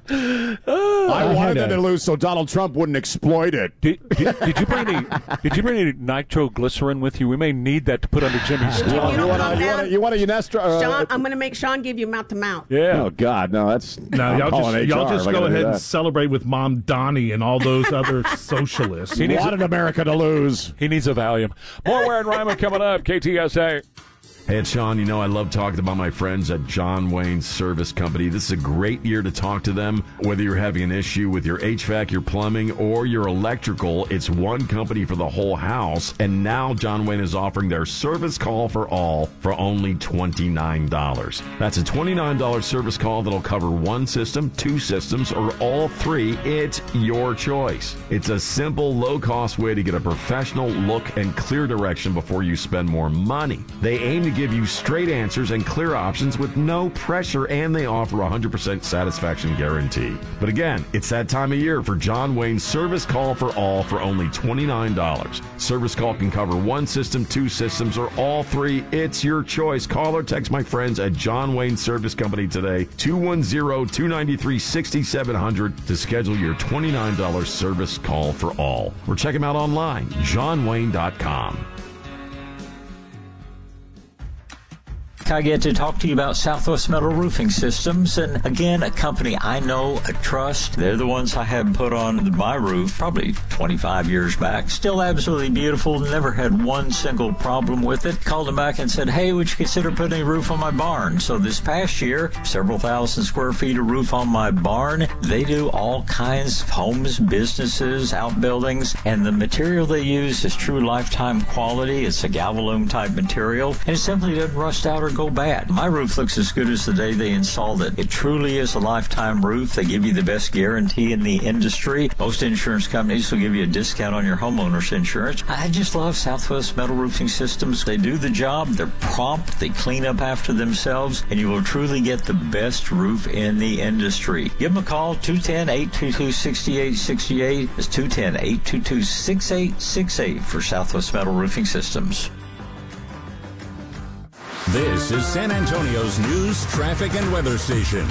A: I
J: I
A: wanted
J: had
A: them
J: a-
A: to lose so Donald Trump wouldn't exploit it.
B: Did, did, did you bring any? Did you bring any nitroglycerin with you? We may need that to put under Jimmy's
V: You
B: tongue.
V: don't
A: You want
V: calm
A: a, you
V: down.
A: want a, you want a Unestra? Uh,
V: Sean, I'm going to make Sean give you mouth to mouth.
B: Yeah.
A: Oh, God, no, that's.
C: No,
A: I'm
C: y'all
A: calling
C: just,
A: H
C: y'all
A: R
C: just
A: if I
C: go
A: gotta do
C: ahead and
A: that.
C: celebrate with Mom Donnie and all those other socialists.
B: He needs
A: wanted America to lose.
B: He needs a Valium. More Ware and Ryman coming up. K T S A.
W: Hey, it's Sean. You know, I love talking about my friends at John Wayne Service Company. This is a great year to talk to them. Whether you're having an issue with your H V A C, your plumbing, or your electrical, it's one company for the whole house. And now John Wayne is offering their service call for all for only twenty-nine dollars. That's a twenty-nine dollars service call that'll cover one system, two systems, or all three. It's your choice. It's a simple, low-cost way to get a professional look and clear direction before you spend more money. They aim to give you straight answers and clear options with no pressure, and they offer a one hundred percent satisfaction guarantee. But again, it's that time of year for John Wayne's Service Call for All for only twenty-nine dollars. Service call can cover one system, two systems, or all three. It's your choice. Call or text my friends at John Wayne Service Company today, two one zero, two nine three, six seven zero zero, to schedule your twenty-nine dollars service call for all. Or check them out online, john wayne dot com.
P: I get to talk to you about Southwest Metal Roofing Systems, and again, a company I know, I trust. They're the ones I had put on my roof probably twenty-five years back. Still absolutely beautiful, never had one single problem with it. Called them back and said, hey, would you consider putting a roof on my barn? So this past year, several thousand square feet of roof on my barn. They do all kinds of homes, businesses, outbuildings, and the material they use is true lifetime quality. It's a Galvalume type material, and it simply doesn't rust out or go go bad. My roof looks as good as the day they installed it. It truly is a lifetime roof. They give you the best guarantee in the industry. Most insurance companies will give you a discount on your homeowner's insurance. I just love Southwest Metal Roofing Systems. They do the job. They're prompt. They clean up after themselves, and you will truly get the best roof in the industry. Give them a call, two one zero, eight two two, six eight six eight. It's two one zero, eight two two, six eight six eight for Southwest Metal Roofing Systems.
N: This is San Antonio's news, traffic, and weather station.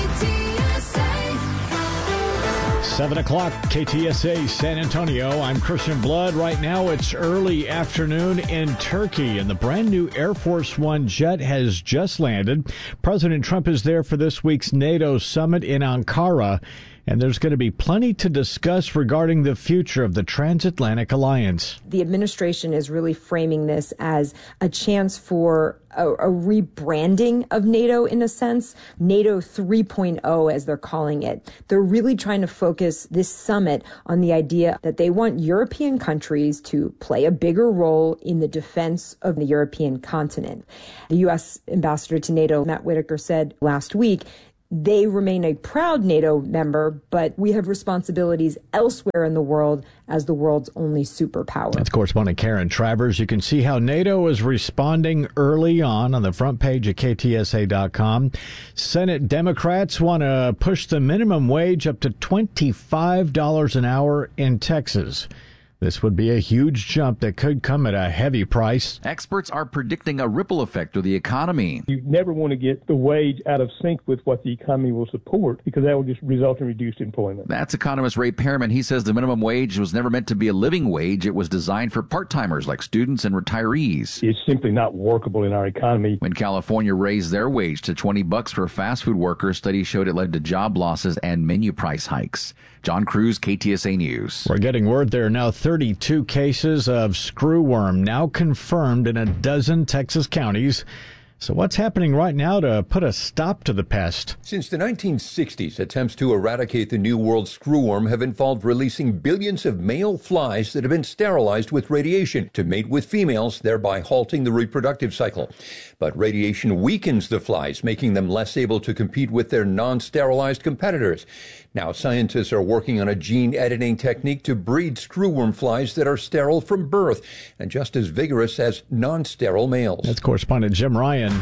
J: seven o'clock, K T S A San Antonio. I'm Christian Blood. Right now it's early afternoon in Turkey, and the brand new Air Force One jet has just landed. President Trump is there for this week's NATO summit in Ankara, and there's going to be plenty to discuss regarding the future of the transatlantic alliance.
E: The administration is really framing this as a chance for a, a rebranding of NATO in a sense, NATO three point oh as they're calling it. They're really trying to focus this summit on the idea that they want European countries to play a bigger role in the defense of the European continent. The U S ambassador to NATO, Matt Whitaker, said last week, they remain a proud NATO member, but we have responsibilities elsewhere in the world as the world's only superpower.
J: That's correspondent Karen Travers. You can see how NATO is responding early on on the front page of K T S A dot com. Senate Democrats want to push the minimum wage up to twenty-five dollars an hour in Texas. This would be a huge jump that could come at a heavy price.
F: Experts are predicting a ripple effect of the economy.
G: You never want to get the wage out of sync with what the economy will support, because that will just result in reduced employment.
F: That's economist Ray Pearman. He says the minimum wage was never meant to be a living wage. It was designed for part-timers like students and retirees.
G: It's simply not workable in our economy.
F: When California raised their wage to twenty bucks for fast food workers, studies showed it led to job losses and menu price hikes. John Cruz, K T S A News.
J: We're getting word there are now thirty-two cases of screwworm now confirmed in a dozen Texas counties. So what's happening right now to put a stop to the pest?
X: Since the nineteen sixties, attempts to eradicate the New World screwworm have involved releasing billions of male flies that have been sterilized with radiation to mate with females, thereby halting the reproductive cycle. But radiation weakens the flies, making them less able to compete with their non-sterilized competitors. Now, scientists are working on a gene editing technique to breed screwworm flies that are sterile from birth and just as vigorous as non-sterile males.
J: That's correspondent Jim Ryan.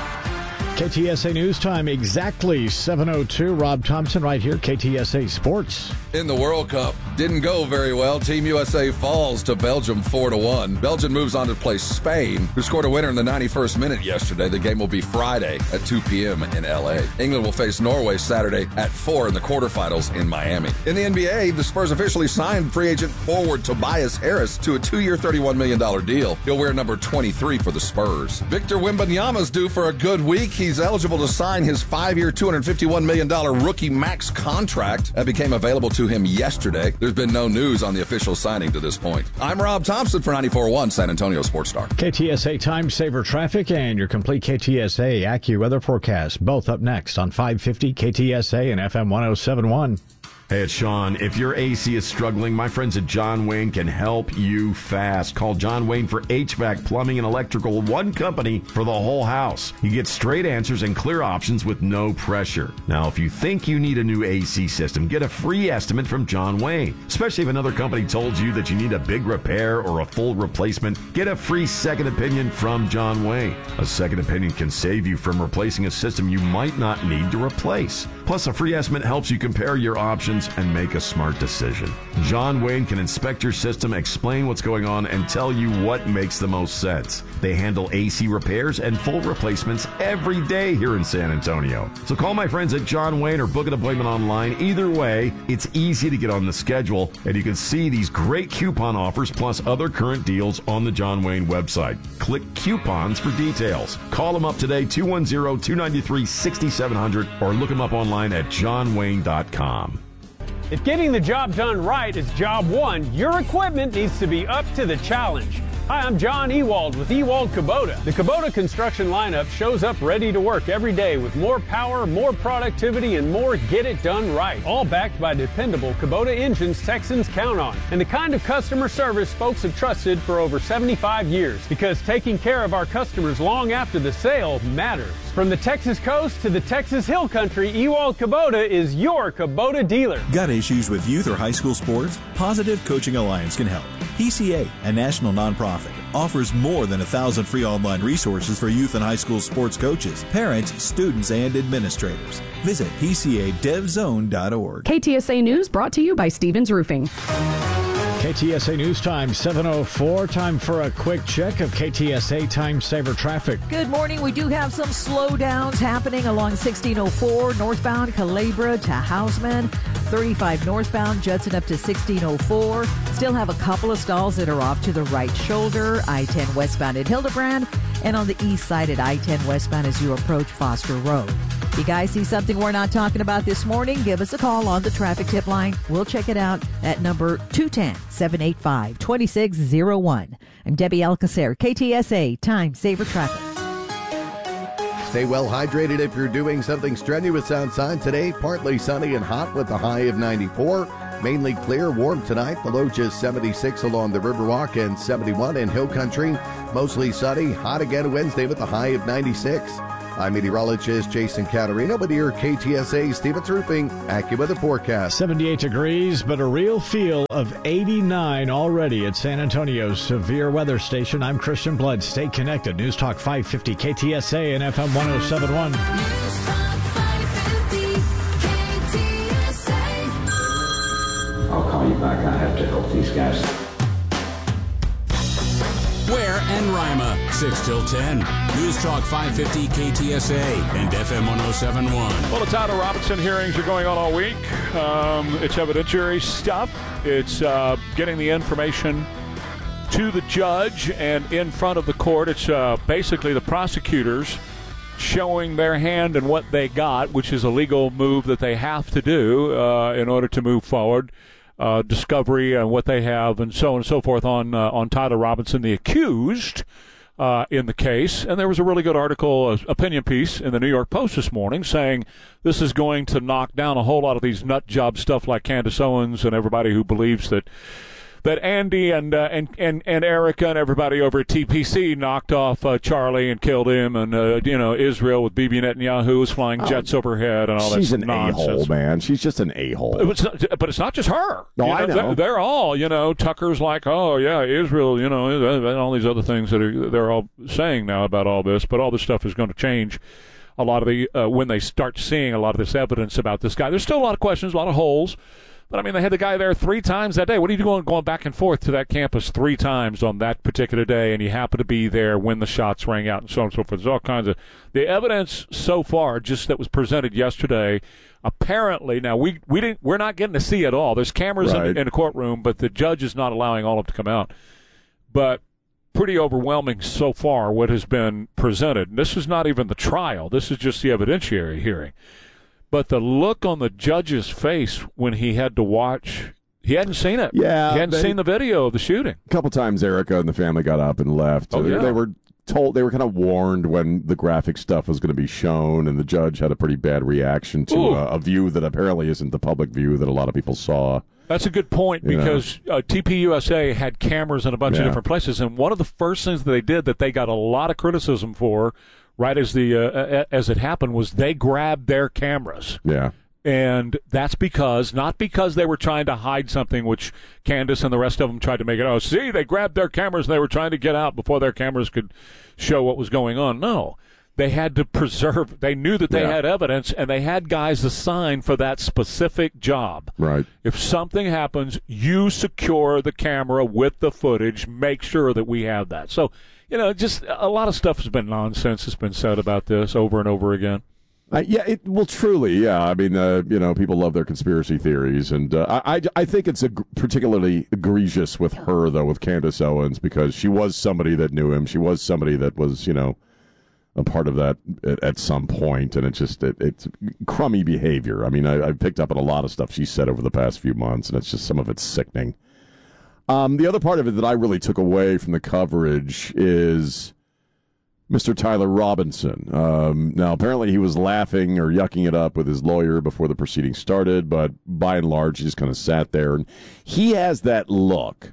J: K T S A News Time, exactly seven oh two. Rob Thompson right here, K T S A Sports.
Y: In the World Cup, didn't go very well. Team U S A falls to Belgium four to one. Belgium moves on to play Spain, who scored a winner in the ninety-first minute yesterday. The game will be Friday at two p.m. in L A. England will face Norway Saturday at four in the quarterfinals in Miami. In the N B A, the Spurs officially signed free agent forward Tobias Harris to a two-year, thirty-one million dollars deal. He'll wear number twenty-three for the Spurs. Victor Wembanyama's due for a good week. He's eligible to sign his five-year, two hundred fifty-one million dollars rookie max contract that became available to him yesterday. There's been no news on the official signing to this point. I'm Rob Thompson for ninety-four point one San Antonio Sports Star.
J: K T S A Time Saver Traffic and your complete K T S A AccuWeather forecast, both up next on five fifty K T S A and F M one oh seven point one.
W: Hey, it's Sean. If your A C is struggling, my friends at John Wayne can help you fast. Call John Wayne for H V A C, plumbing, and electrical, one company for the whole house. You get straight answers and clear options with no pressure. Now, if you think you need a new A C system, get a free estimate from John Wayne. Especially if another company told you that you need a big repair or a full replacement, get a free second opinion from John Wayne. A second opinion can save you from replacing a system you might not need to replace. Plus, a free estimate helps you compare your options and make a smart decision. John Wayne can inspect your system, explain what's going on, and tell you what makes the most sense. They handle A C repairs and full replacements every day here in San Antonio. So call my friends at John Wayne or book an appointment online. Either way, it's easy to get on the schedule, and you can see these great coupon offers plus other current deals on the John Wayne website. Click coupons for details. Call them up today, two one zero, two nine three, six seven zero zero, or look them up online at john wayne dot com.
D: If getting the job done right is job one, your equipment needs to be up to the challenge.
H: Hi, I'm John Ewald with Ewald Kubota. The Kubota construction lineup shows up ready to work every day with more power, more productivity, and more get-it-done right. All backed by dependable Kubota engines Texans count on. And the kind of customer service folks have trusted for over seventy-five years. Because taking care of our customers long after the sale matters. From the Texas coast to the Texas Hill Country, Ewald Kubota is your Kubota dealer.
I: Got issues with youth or high school sports? Positive Coaching Alliance can help. P C A, a national nonprofit, offers more than a thousand free online resources for youth and high school sports coaches, parents, students, and administrators. Visit P C A dev zone dot org.
K: K T S A News brought to you by Stevens Roofing.
J: K T S A News Time, seven oh four. Time for a quick check of K T S A Time Saver traffic.
L: Good morning. We do have some slowdowns happening along sixteen oh four northbound Calabria to Houseman, thirty-five northbound Judson up to sixteen oh four. Still have a couple of stalls that are off to the right shoulder, I ten westbound at Hildebrand, and on the east side at I ten westbound as you approach Foster Road. You guys see something we're not talking about this morning? Give us a call on the traffic tip line. We'll check it out at number two one zero, seven eight five, two six zero one. I'm Debbie Alcacer, K T S A Time Saver Traffic.
M: Stay well hydrated if you're doing something strenuous outside today. Partly sunny and hot with a high of ninety-four. Mainly clear, warm tonight. The low just seventy-six along the Riverwalk and seventy-one in Hill Country. Mostly sunny, hot again Wednesday with a high of ninety-six. I'm meteorologist Jason Caterino with your K T S A Stevens Roofing AccuWeather forecast.
J: seventy-eight degrees, but a real feel of eighty-nine already at San Antonio's severe weather station. I'm Christian Blood. Stay connected. News Talk five fifty K T S A and F M one oh seven point one.
Z: I'll call you back. I have to help these guys.
N: Ware and Rima, six till ten. News Talk five fifty K T S A and F M one oh seven point one.
B: Well, the Tyler Robinson hearings are going on all week. Um, it's evidentiary stuff. It's uh, getting the information to the judge and in front of the court. It's uh, basically the prosecutors showing their hand and what they got, which is a legal move that they have to do uh, in order to move forward. Uh, discovery and what they have, and so on and so forth on uh, on Tyler Robinson, the accused uh, in the case. And there was a really good article, uh, opinion piece in the New York Post this morning saying this is going to knock down a whole lot of these nut job stuff like Candace Owens and everybody who believes that that Andy and uh, and, and and Erica and everybody over at T P C knocked off uh, Charlie and killed him, and uh, you know Israel with Bibi Netanyahu was flying jets oh, overhead and all that.
A: She's an
B: nonsense.
A: a-hole, man. She's just an a-hole.
B: But it's not, but it's not just her.
A: No,
B: you know,
A: I know.
B: They're, they're all, you know, Tucker's like, oh yeah, Israel, you know, and all these other things that are, they're all saying now about all this. But all this stuff is going to change. A lot of the uh, when they start seeing a lot of this evidence about this guy. There's still a lot of questions, a lot of holes. But, I mean, they had the guy there three times that day. What are you doing going back and forth to that campus three times on that particular day, and you happen to be there when the shots rang out and so on and so forth? There's all kinds of – the evidence so far just that was presented yesterday, apparently – now, we, we didn't, we're not getting to see it all. There's cameras right. in, in the courtroom, but the judge is not allowing all of it to come out. But pretty overwhelming so far what has been presented. And this is not even the trial. This is just the evidentiary hearing. But the look on the judge's face when he had to watch, he hadn't seen it.
A: Yeah,
B: he hadn't
A: they,
B: seen the video of the shooting.
A: A couple times, Erica and the family got up and left.
B: Oh,
A: they,
B: yeah.
A: they were told, they were kind of warned when the graphic stuff was going to be shown, and the judge had a pretty bad reaction to uh, a view that apparently isn't the public view that a lot of people saw.
B: That's a good point
A: you
B: because uh, T P U S A had cameras in a bunch
A: yeah.
B: of different places, and one of the first things that they did that they got a lot of criticism for, right as the uh, as it happened, was they grabbed their cameras.
A: Yeah.
B: And that's because, not because they were trying to hide something, which Candace and the rest of them tried to make it, oh, see, they grabbed their cameras and they were trying to get out before their cameras could show what was going on. No. They had to preserve, they knew that they
A: yeah.
B: had evidence, and they had guys assigned for that specific job.
A: Right.
B: If something happens, you secure the camera with the footage, make sure that we have that. So, you know, just a lot of stuff has been nonsense has been said about this over and over again.
A: Uh, yeah, it well, truly, yeah. I mean, uh, you know, people love their conspiracy theories, and uh, I, I think it's a g- particularly egregious with her, though, with Candace Owens, because she was somebody that knew him. She was somebody that was, you know, a part of that at, at some point, and it's just it, it's crummy behavior. I mean, I, I've picked up on a lot of stuff she said over the past few months, and it's just some of it's sickening. Um, the other part of it that I really took away from the coverage is Mister Tyler Robinson. Um, now, apparently he was laughing or yucking it up with his lawyer before the proceedings started, but by and large, he just kind of sat there. And he has that look.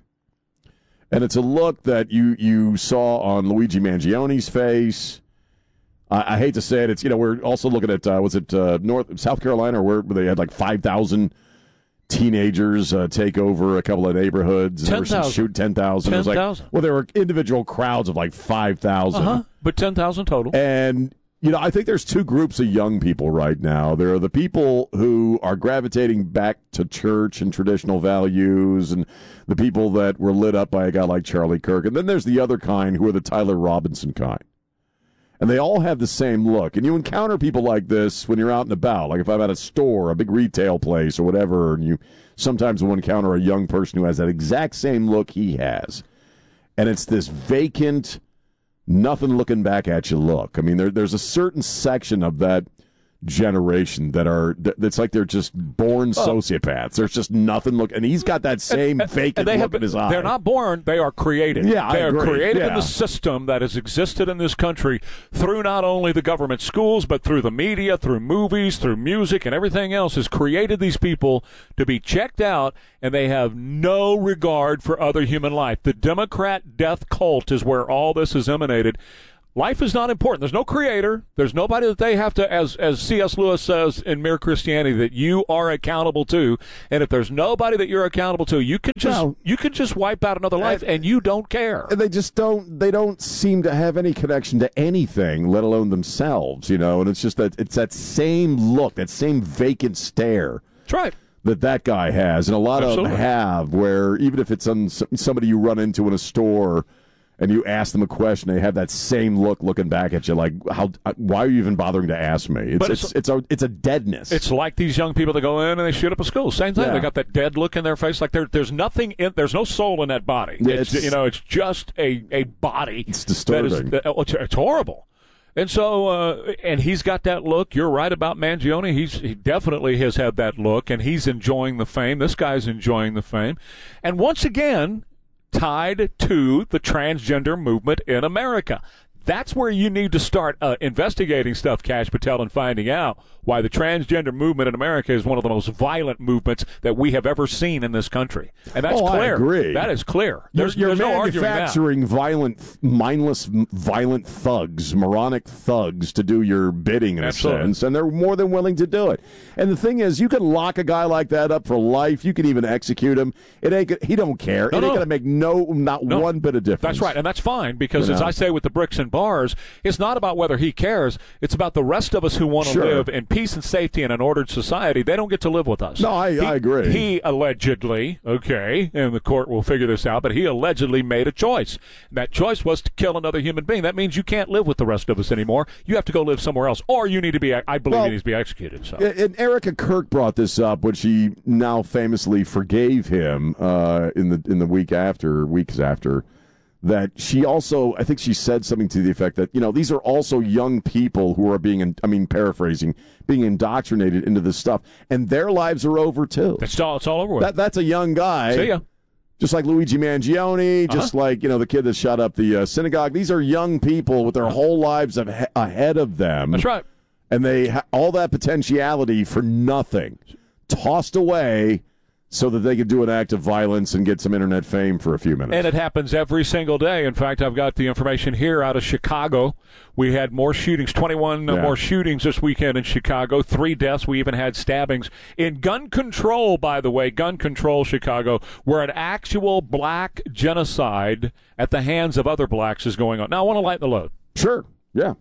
A: And it's a look that you, you saw on Luigi Mangione's face. I, I hate to say it. It's, you know, we're also looking at, uh, was it uh, North South Carolina, where they had like five thousand teenagers uh, take over a couple of neighborhoods and there was shoot ten thousand.
B: ten
A: like,
B: thousand.
A: well, there were individual crowds of like five thousand.
B: Uh-huh. But ten thousand total.
A: And, you know, I think there's two groups of young people right now. There are the people who are gravitating back to church and traditional values and the people that were lit up by a guy like Charlie Kirk. And then there's the other kind who are the Tyler Robinson kind. And they all have the same look. And you encounter people like this when you're out and about. Like if I'm at a store, a big retail place or whatever, and you sometimes will encounter a young person who has that exact same look he has. And it's this vacant, nothing looking back at you look. I mean, there, there's a certain section of that generation that are, that's like they're just born sociopaths. There's just nothing look, and he's got that same
B: and,
A: vacant
B: and they
A: look
B: have been,
A: in his eye.
B: They're not born, they are created.
A: Yeah,
B: They
A: I
B: are
A: agree.
B: created
A: Yeah.
B: in the system that has existed in this country through not only the government schools, but through the media, through movies, through music, and everything else has created these people to be checked out, and they have no regard for other human life. The Democrat death cult is where all this has emanated. Life is not important. There's no creator. There's nobody that they have to, as as C S Lewis says in Mere Christianity, that you are accountable to. And if there's nobody that you're accountable to, you can just
A: No.
B: you can just wipe out another life, and you don't care.
A: And they just don't. They don't seem to have any connection to anything, let alone themselves. You know, and it's just that it's that same look, that same vacant stare.
B: That's right.
A: That that guy has, and a lot
B: Absolutely.
A: of them have. Where even if it's on somebody you run into in a store, and you ask them a question, they have that same look looking back at you, like, "How? Why are you even bothering to ask me?" It's
B: But
A: it's,
B: it's-
A: it's a it's a deadness.
B: It's like these young people that go in and they shoot up a school. Same thing.
A: Yeah.
B: They got that dead look in their face, like there, there's nothing in, there's no soul in that body.
A: Yeah,
B: it's,
A: it's-
B: you know, it's just a, a body.
A: It's disturbing.
B: That is, that, oh, it's, it's horrible. And so, uh, and he's got that look. You're right about Mangione. He's he definitely has had that look, and he's enjoying the fame. This guy's enjoying the fame, and once again, tied to the transgender movement in America. That's where you need to start uh, investigating stuff, Kash Patel, and finding out why the transgender movement in America is one of the most violent movements that we have ever seen in this country. And that's
A: Oh, I
B: clear.
A: agree.
B: That is clear.
A: You're,
B: There's,
A: you're
B: there's no arguing that.
A: manufacturing violent, mindless, violent thugs, moronic thugs to do your bidding in
B: Absolutely.
A: a sense, and they're more than willing to do it. And the thing is, you can lock a guy like that up for life. You can even execute him. It ain't. go- He don't care.
B: No,
A: it ain't
B: no.
A: going to make no, not
B: No.
A: one bit of difference.
B: That's right, and that's fine because,
A: You
B: as
A: know?
B: I say with the bricks and bars, it's not about whether he cares. It's about the rest of us who want to
A: Sure.
B: live in peace and safety in an ordered society. They don't get to live with us.
A: No, I-
B: He-
A: I agree.
B: He allegedly, okay, and the court will figure this out, but he allegedly made a choice. That choice was to kill another human being. That means you can't live with the rest of us anymore. You have to go live somewhere else, or you need to be. I believe
A: Well,
B: he needs to be executed. So.
A: And Erica Kirk brought this up, which she now famously forgave him uh, in the in the week after, weeks after. That she also, I think she said something to the effect that, you know, these are also young people who are being, I mean, paraphrasing, being indoctrinated into this stuff, and their lives are over too.
B: It's all, it's all over with.
A: That that's a young guy.
B: See ya.
A: Just like Luigi Mangione,
B: Uh-huh.
A: just like, you know, the kid that shot up the uh, synagogue. These are young people with their whole lives of, ahead of them.
B: That's right.
A: And they ha- all that potentiality for nothing, tossed away so that they could do an act of violence and get some internet fame for a few minutes.
B: And it happens every single day. In fact, I've got the information here out of Chicago. We had more shootings, twenty-one
A: Yeah.
B: more shootings this weekend in Chicago, three deaths. We even had stabbings. In gun control, by the way, gun control Chicago, where an actual black genocide at the hands of other blacks is going on. Now, I want to lighten the load.
A: Sure, yeah.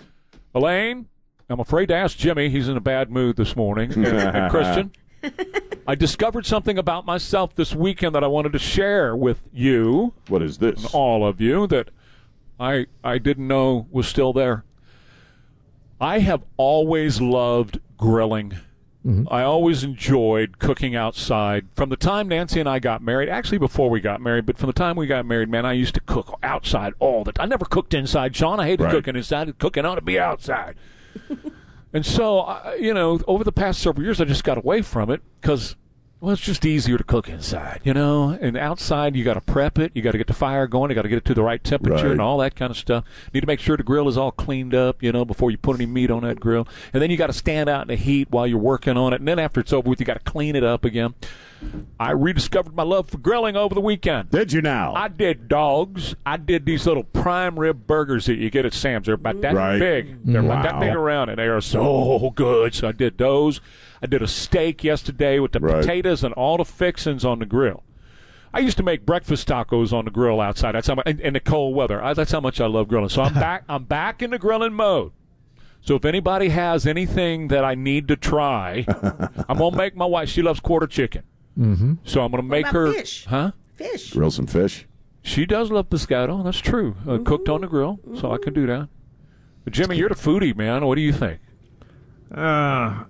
B: Elaine, I'm afraid to ask Jimmy. He's in a bad mood this morning. And, and Christian, I discovered something about myself this weekend that I wanted to share with you.
A: What is this?
B: And all of you that I I didn't know was still there. I have always loved grilling. I always enjoyed cooking outside. From the time Nancy and I got married, actually before we got married, but from the time we got married, man, I used to cook outside all the time. I never cooked inside, Sean. I hated
A: Right.
B: cooking inside. Cooking ought to be outside. And so, I- you know, over the past several years, I just got away from it because Well, it's just easier to cook inside, you know. And outside, you got to prep it. You got to get the fire going. You got to get it to the right temperature
A: Right.
B: and all that kind of stuff. Need to make sure the grill is all cleaned up, you know, before you put any meat on that grill. And then you got to stand out in the heat while you're working on it. And then after it's over with, you got to clean it up again. I rediscovered my love for grilling over the weekend.
A: Did you now?
B: I did dogs. I did these little prime rib burgers that you get at Sam's. They're about that
A: Right.
B: big. They're about that
A: Wow.
B: big around, and they are so good. So I did those. I did a steak yesterday with the
A: Right.
B: potatoes and all the fixings on the grill. I used to make breakfast tacos on the grill outside. That's how much, in, in the cold weather. I, that's how much I love grilling. So I'm back. I'm back in the grilling mode. So if anybody has anything that I need to try, I'm gonna make my wife. She loves quarter chicken.
C: Mm-hmm.
B: So I'm going to make
V: about
B: her,
V: fish?
B: huh?
V: Fish.
A: Grill some fish.
B: She does love pescado. That's true. Uh,
V: Mm-hmm.
B: Cooked on the grill, so I can do that. But Jimmy, you're the foodie, man. What do you think?
C: Uh,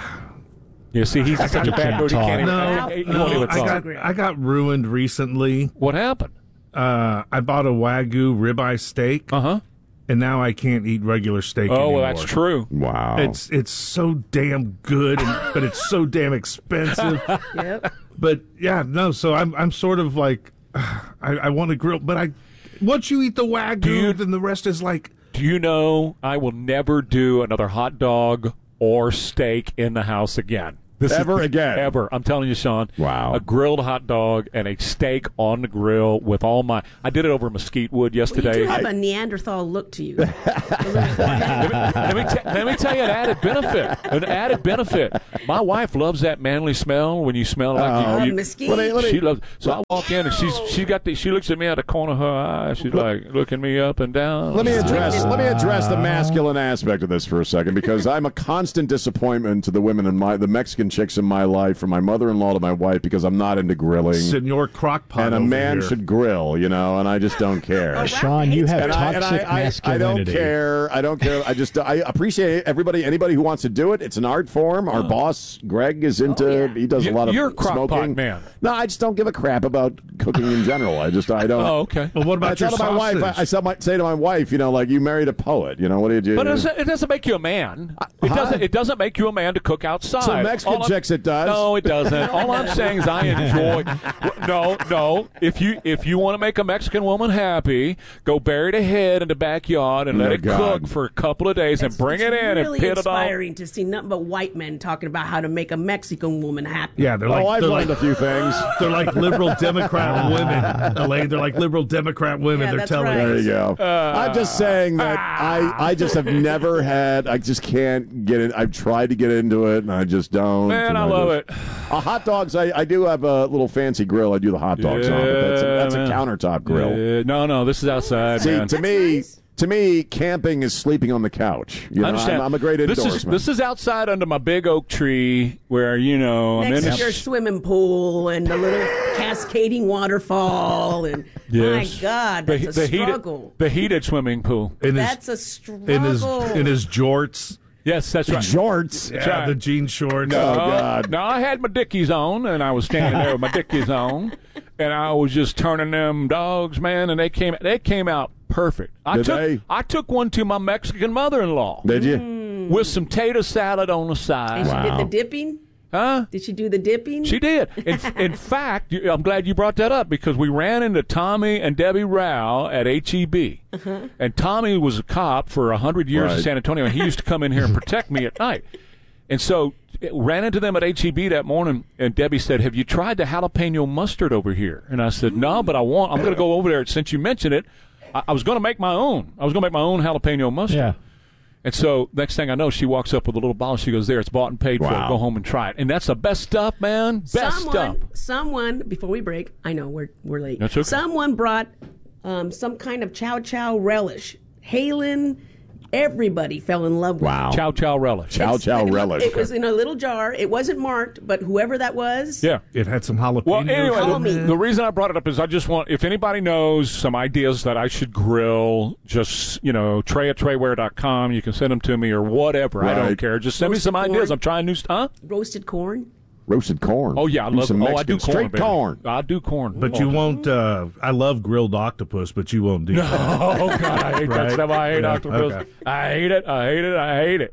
B: Yeah, see, he's in such a bad mood. He can't even,
C: no,
B: he, he
C: no,
B: won't even
C: I
B: talk.
C: got, I got ruined recently.
B: What happened?
C: Uh, I bought a Wagyu ribeye steak.
B: Uh huh.
C: And now I can't eat regular steak
B: Oh,
C: anymore.
B: well, that's true.
A: Wow.
C: It's it's so damn good, and, but it's so damn expensive.
V: Yep.
C: But yeah, no. So I'm I'm sort of like, I, I want to grill, but I once you eat the Wagyu,
B: you-
C: then the rest is like.
B: Do you know I will never do another hot dog or steak in the house again? This
A: Ever
B: is,
A: again?
B: Ever. I'm telling you, Sean.
A: Wow.
B: A grilled hot dog and a steak on the grill with all my... I did it over mesquite wood
V: Well, you
B: yesterday.
V: do have a Neanderthal look to you.
B: let, me, let, me t- let me tell you an added benefit. An added benefit. My wife loves that manly smell when you smell like
V: Oh,
B: you, you
V: mesquite.
A: Let me- let me-
B: She loves. So I walk in and she's she got the, she looks at me out of the corner of her eye. She's like looking me up and down.
A: Let me address let me address the masculine aspect of this for a second, because I'm a constant disappointment to the women in my the Mexican chicks in my life, from my mother-in-law to my wife, because I'm not into grilling.
C: Senor Crockpot.
A: And a
C: over
A: man
C: here.
A: should grill, you know, and I just don't care.
J: Sean, you have
A: and I,
J: toxic
A: and I, I, I
J: masculinity.
A: don't care. I don't care. I just I appreciate everybody. Anybody who wants to do it. It's an art form. Our boss Greg is into.
V: Oh, yeah.
A: He does
B: You-
A: a lot of
B: you're a crock pot
A: smoking.
B: man.
A: No, I just don't give a crap about cooking in general. I just I don't.
B: Oh, okay.
C: Well, what
A: I
C: about your
A: tell my
C: sausage?
A: wife. I, I tell my, say to my wife, you know, like, you married a poet. You know, what do you do?
B: But it doesn't, it doesn't make you a man. It
A: Huh?
B: doesn't. It doesn't make you a man to cook outside.
A: To Mexican
B: All I'm-
A: chicks, it does.
B: No, it doesn't. All I'm saying is I enjoy. No, no. If you if you want to make a Mexican woman happy, go bury the head in the backyard and let
A: Oh,
B: it
A: God.
B: cook for a couple of days and bring
V: It's
B: it in
V: really
B: and pit it on.
V: inspiring to see nothing but white men talking about how to make a Mexican woman happy.
C: Yeah, they're
A: Oh,
C: like
A: I've
C: they're
A: learned
C: like,
A: a few things.
C: they're like liberal Democrat women, Elaine. They're like liberal Democrat women.
V: Yeah,
C: they're
V: that's
C: telling
V: right.
A: There
C: us.
A: you go.
B: Uh,
A: I'm just saying that I, I just have never had. I just can't get it. I've tried to get into it, and I just don't.
B: Man,
A: and
B: I love
A: just-
B: it.
A: Uh, hot dogs. I, I do have a little fancy grill. I do the hot dogs on, but that's a, that's a
B: Yeah, man.
A: countertop grill.
B: Uh, no, no, this is outside,
A: See,
B: man.
A: to me,
V: nice.
A: to me, camping is sleeping on the couch. You know,
B: I understand.
A: I'm, I'm a great indoors
B: this is
A: man.
B: this is outside under my big oak tree where you know I'm
V: Next
B: in
V: to
B: the
V: your swimming pool and the little cascading waterfall, and
B: Yes.
V: my God,
B: the,
V: that's a
B: the
V: struggle.
B: heated the heated swimming pool.
C: In his,
V: That's a struggle.
C: in his in his jorts.
B: Yes, that's right.
A: Jorts.
C: Yeah,
B: right.
C: the jean shorts.
B: No,
A: Oh, God.
B: no, I had my dickies on, and I was standing there with my dickies on, and I was just turning them dogs, man, and they came they came out perfect. I
A: Did
B: took
A: they?
B: I took one to my Mexican mother-in-law
A: Did you?
B: with some tater salad on the side.
V: And she
A: Wow.
V: did the dipping.
B: Huh?
V: Did she do the dipping?
B: She did. In, in fact, you- I'm glad you brought that up because we ran into Tommy and Debbie Rao at H E B.
V: Uh-huh.
B: And Tommy was a cop for one hundred years in
A: Right.
B: San Antonio, and he used to come in here and protect me at night. And so it, ran into them at H E B that morning, and Debbie said, "Have you tried the jalapeno mustard over here?" And I said, "No, but I want. I'm going to go over there since you mentioned it. I, I was going to make my own. I was going to make my own jalapeno mustard."
J: Yeah.
B: And so next thing I know, she walks up with a little bottle. She goes, "There, it's bought and paid for.
A: Wow.
B: Go home and try it." And that's the best stuff, man. Best
V: someone,
B: stuff.
V: Someone, before we break, I know we're we're late.
B: That's okay.
V: Someone brought um, some kind of chow chow relish. Halen, everybody fell in love with.
A: Wow.
B: Chow chow relish.
A: Chow chow
V: It,
A: relish.
V: it was in a little jar. It wasn't marked, but whoever that was,
B: Yeah.
C: It had some jalapenos.
B: Well, anyway,
V: Call
B: the,
V: me.
B: the reason I brought it up is I just want, if anybody knows some ideas that I should grill, just, you know, Trey at Treyware dot com. You can send them to me or whatever. I don't
A: Right.
B: care. Just send me
V: Roasted
B: some ideas.
V: corn.
B: I'm trying new stuff.
V: roasted corn.
A: Roasted corn.
B: Oh, yeah. I
A: Do
B: love
A: some
B: Oh, I
A: Mexican
B: do corn.
A: straight
B: baby.
A: corn.
B: I do corn.
C: But
B: Oh.
C: you won't. Uh, I love grilled octopus, but you won't do that.
B: Oh, God. I hate
C: Right?
B: that stuff. I hate
C: Yeah,
B: octopus.
C: okay.
B: I hate it. I hate it. I hate it. Ugh.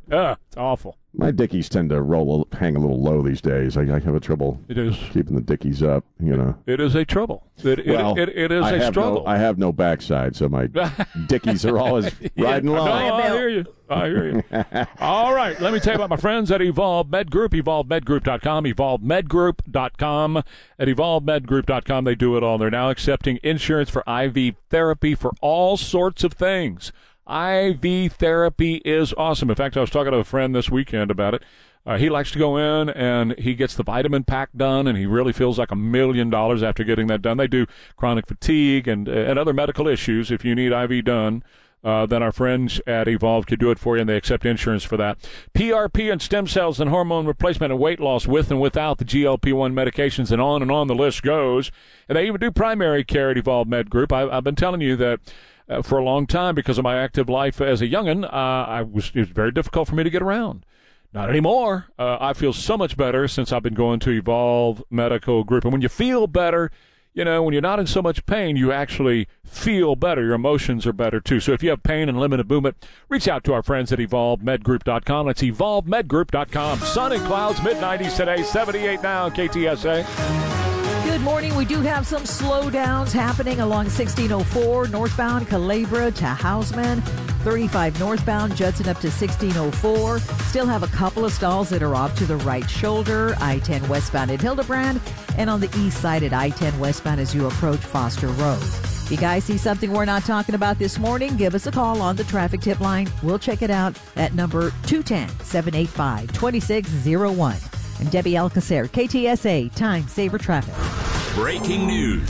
B: It's awful.
A: My Dickies tend to roll, hang a little low these days. I, I have a trouble
B: it is.
A: keeping the Dickies up, you know.
B: It is a trouble. It,
A: well,
B: it, it, it is
A: I
B: a
A: have
B: struggle.
A: No, I have no backside, so my Dickies are always
B: yeah,
A: riding low.
B: No, I hear you. I hear you. All right, let me tell you about my friends at Evolve Med Group, evolve med group dot com, evolve med group dot com. At evolve med group dot com, they do it all. They're now accepting insurance for I V therapy for all sorts of things. I V therapy is awesome. In fact, I was talking to a friend this weekend about it. Uh, he likes to go in and he gets the vitamin pack done, and he really feels like a million dollars after getting that done. They do chronic fatigue and and other medical issues. If you need I V done, uh, then our friends at Evolve can do it for you, and they accept insurance for that. P R P and stem cells and hormone replacement and weight loss with and without the G L P one medications, and on and on the list goes. And they even do primary care at Evolve Med Group. I, I've been telling you that uh, for a long time, because of my active life as a youngin', uh, I was it was very difficult for me to get around. Not anymore. Uh, I feel so much better since I've been going to Evolve Medical Group. And when you feel better, you know, when you're not in so much pain, you actually feel better. Your emotions are better, too. So if you have pain and limited movement, reach out to our friends at evolve med group dot com. That's evolve med group dot com. Sun and clouds, mid nineties today, seventy-eight now, K T S A.
L: Good morning. We do have some slowdowns happening along sixteen oh four northbound Calabria to Houseman, thirty-five northbound Judson up to sixteen oh four. Still have a couple of stalls that are off to the right shoulder, I ten westbound at Hildebrand, and on the east side at I ten westbound as you approach Foster Road. If you guys see something we're not talking about this morning, give us a call on the traffic tip line. We'll check it out at number two one zero, seven eight five, two six zero one. I'm Debbie Alcacer, K T S A Time Saver Traffic.
N: Breaking news.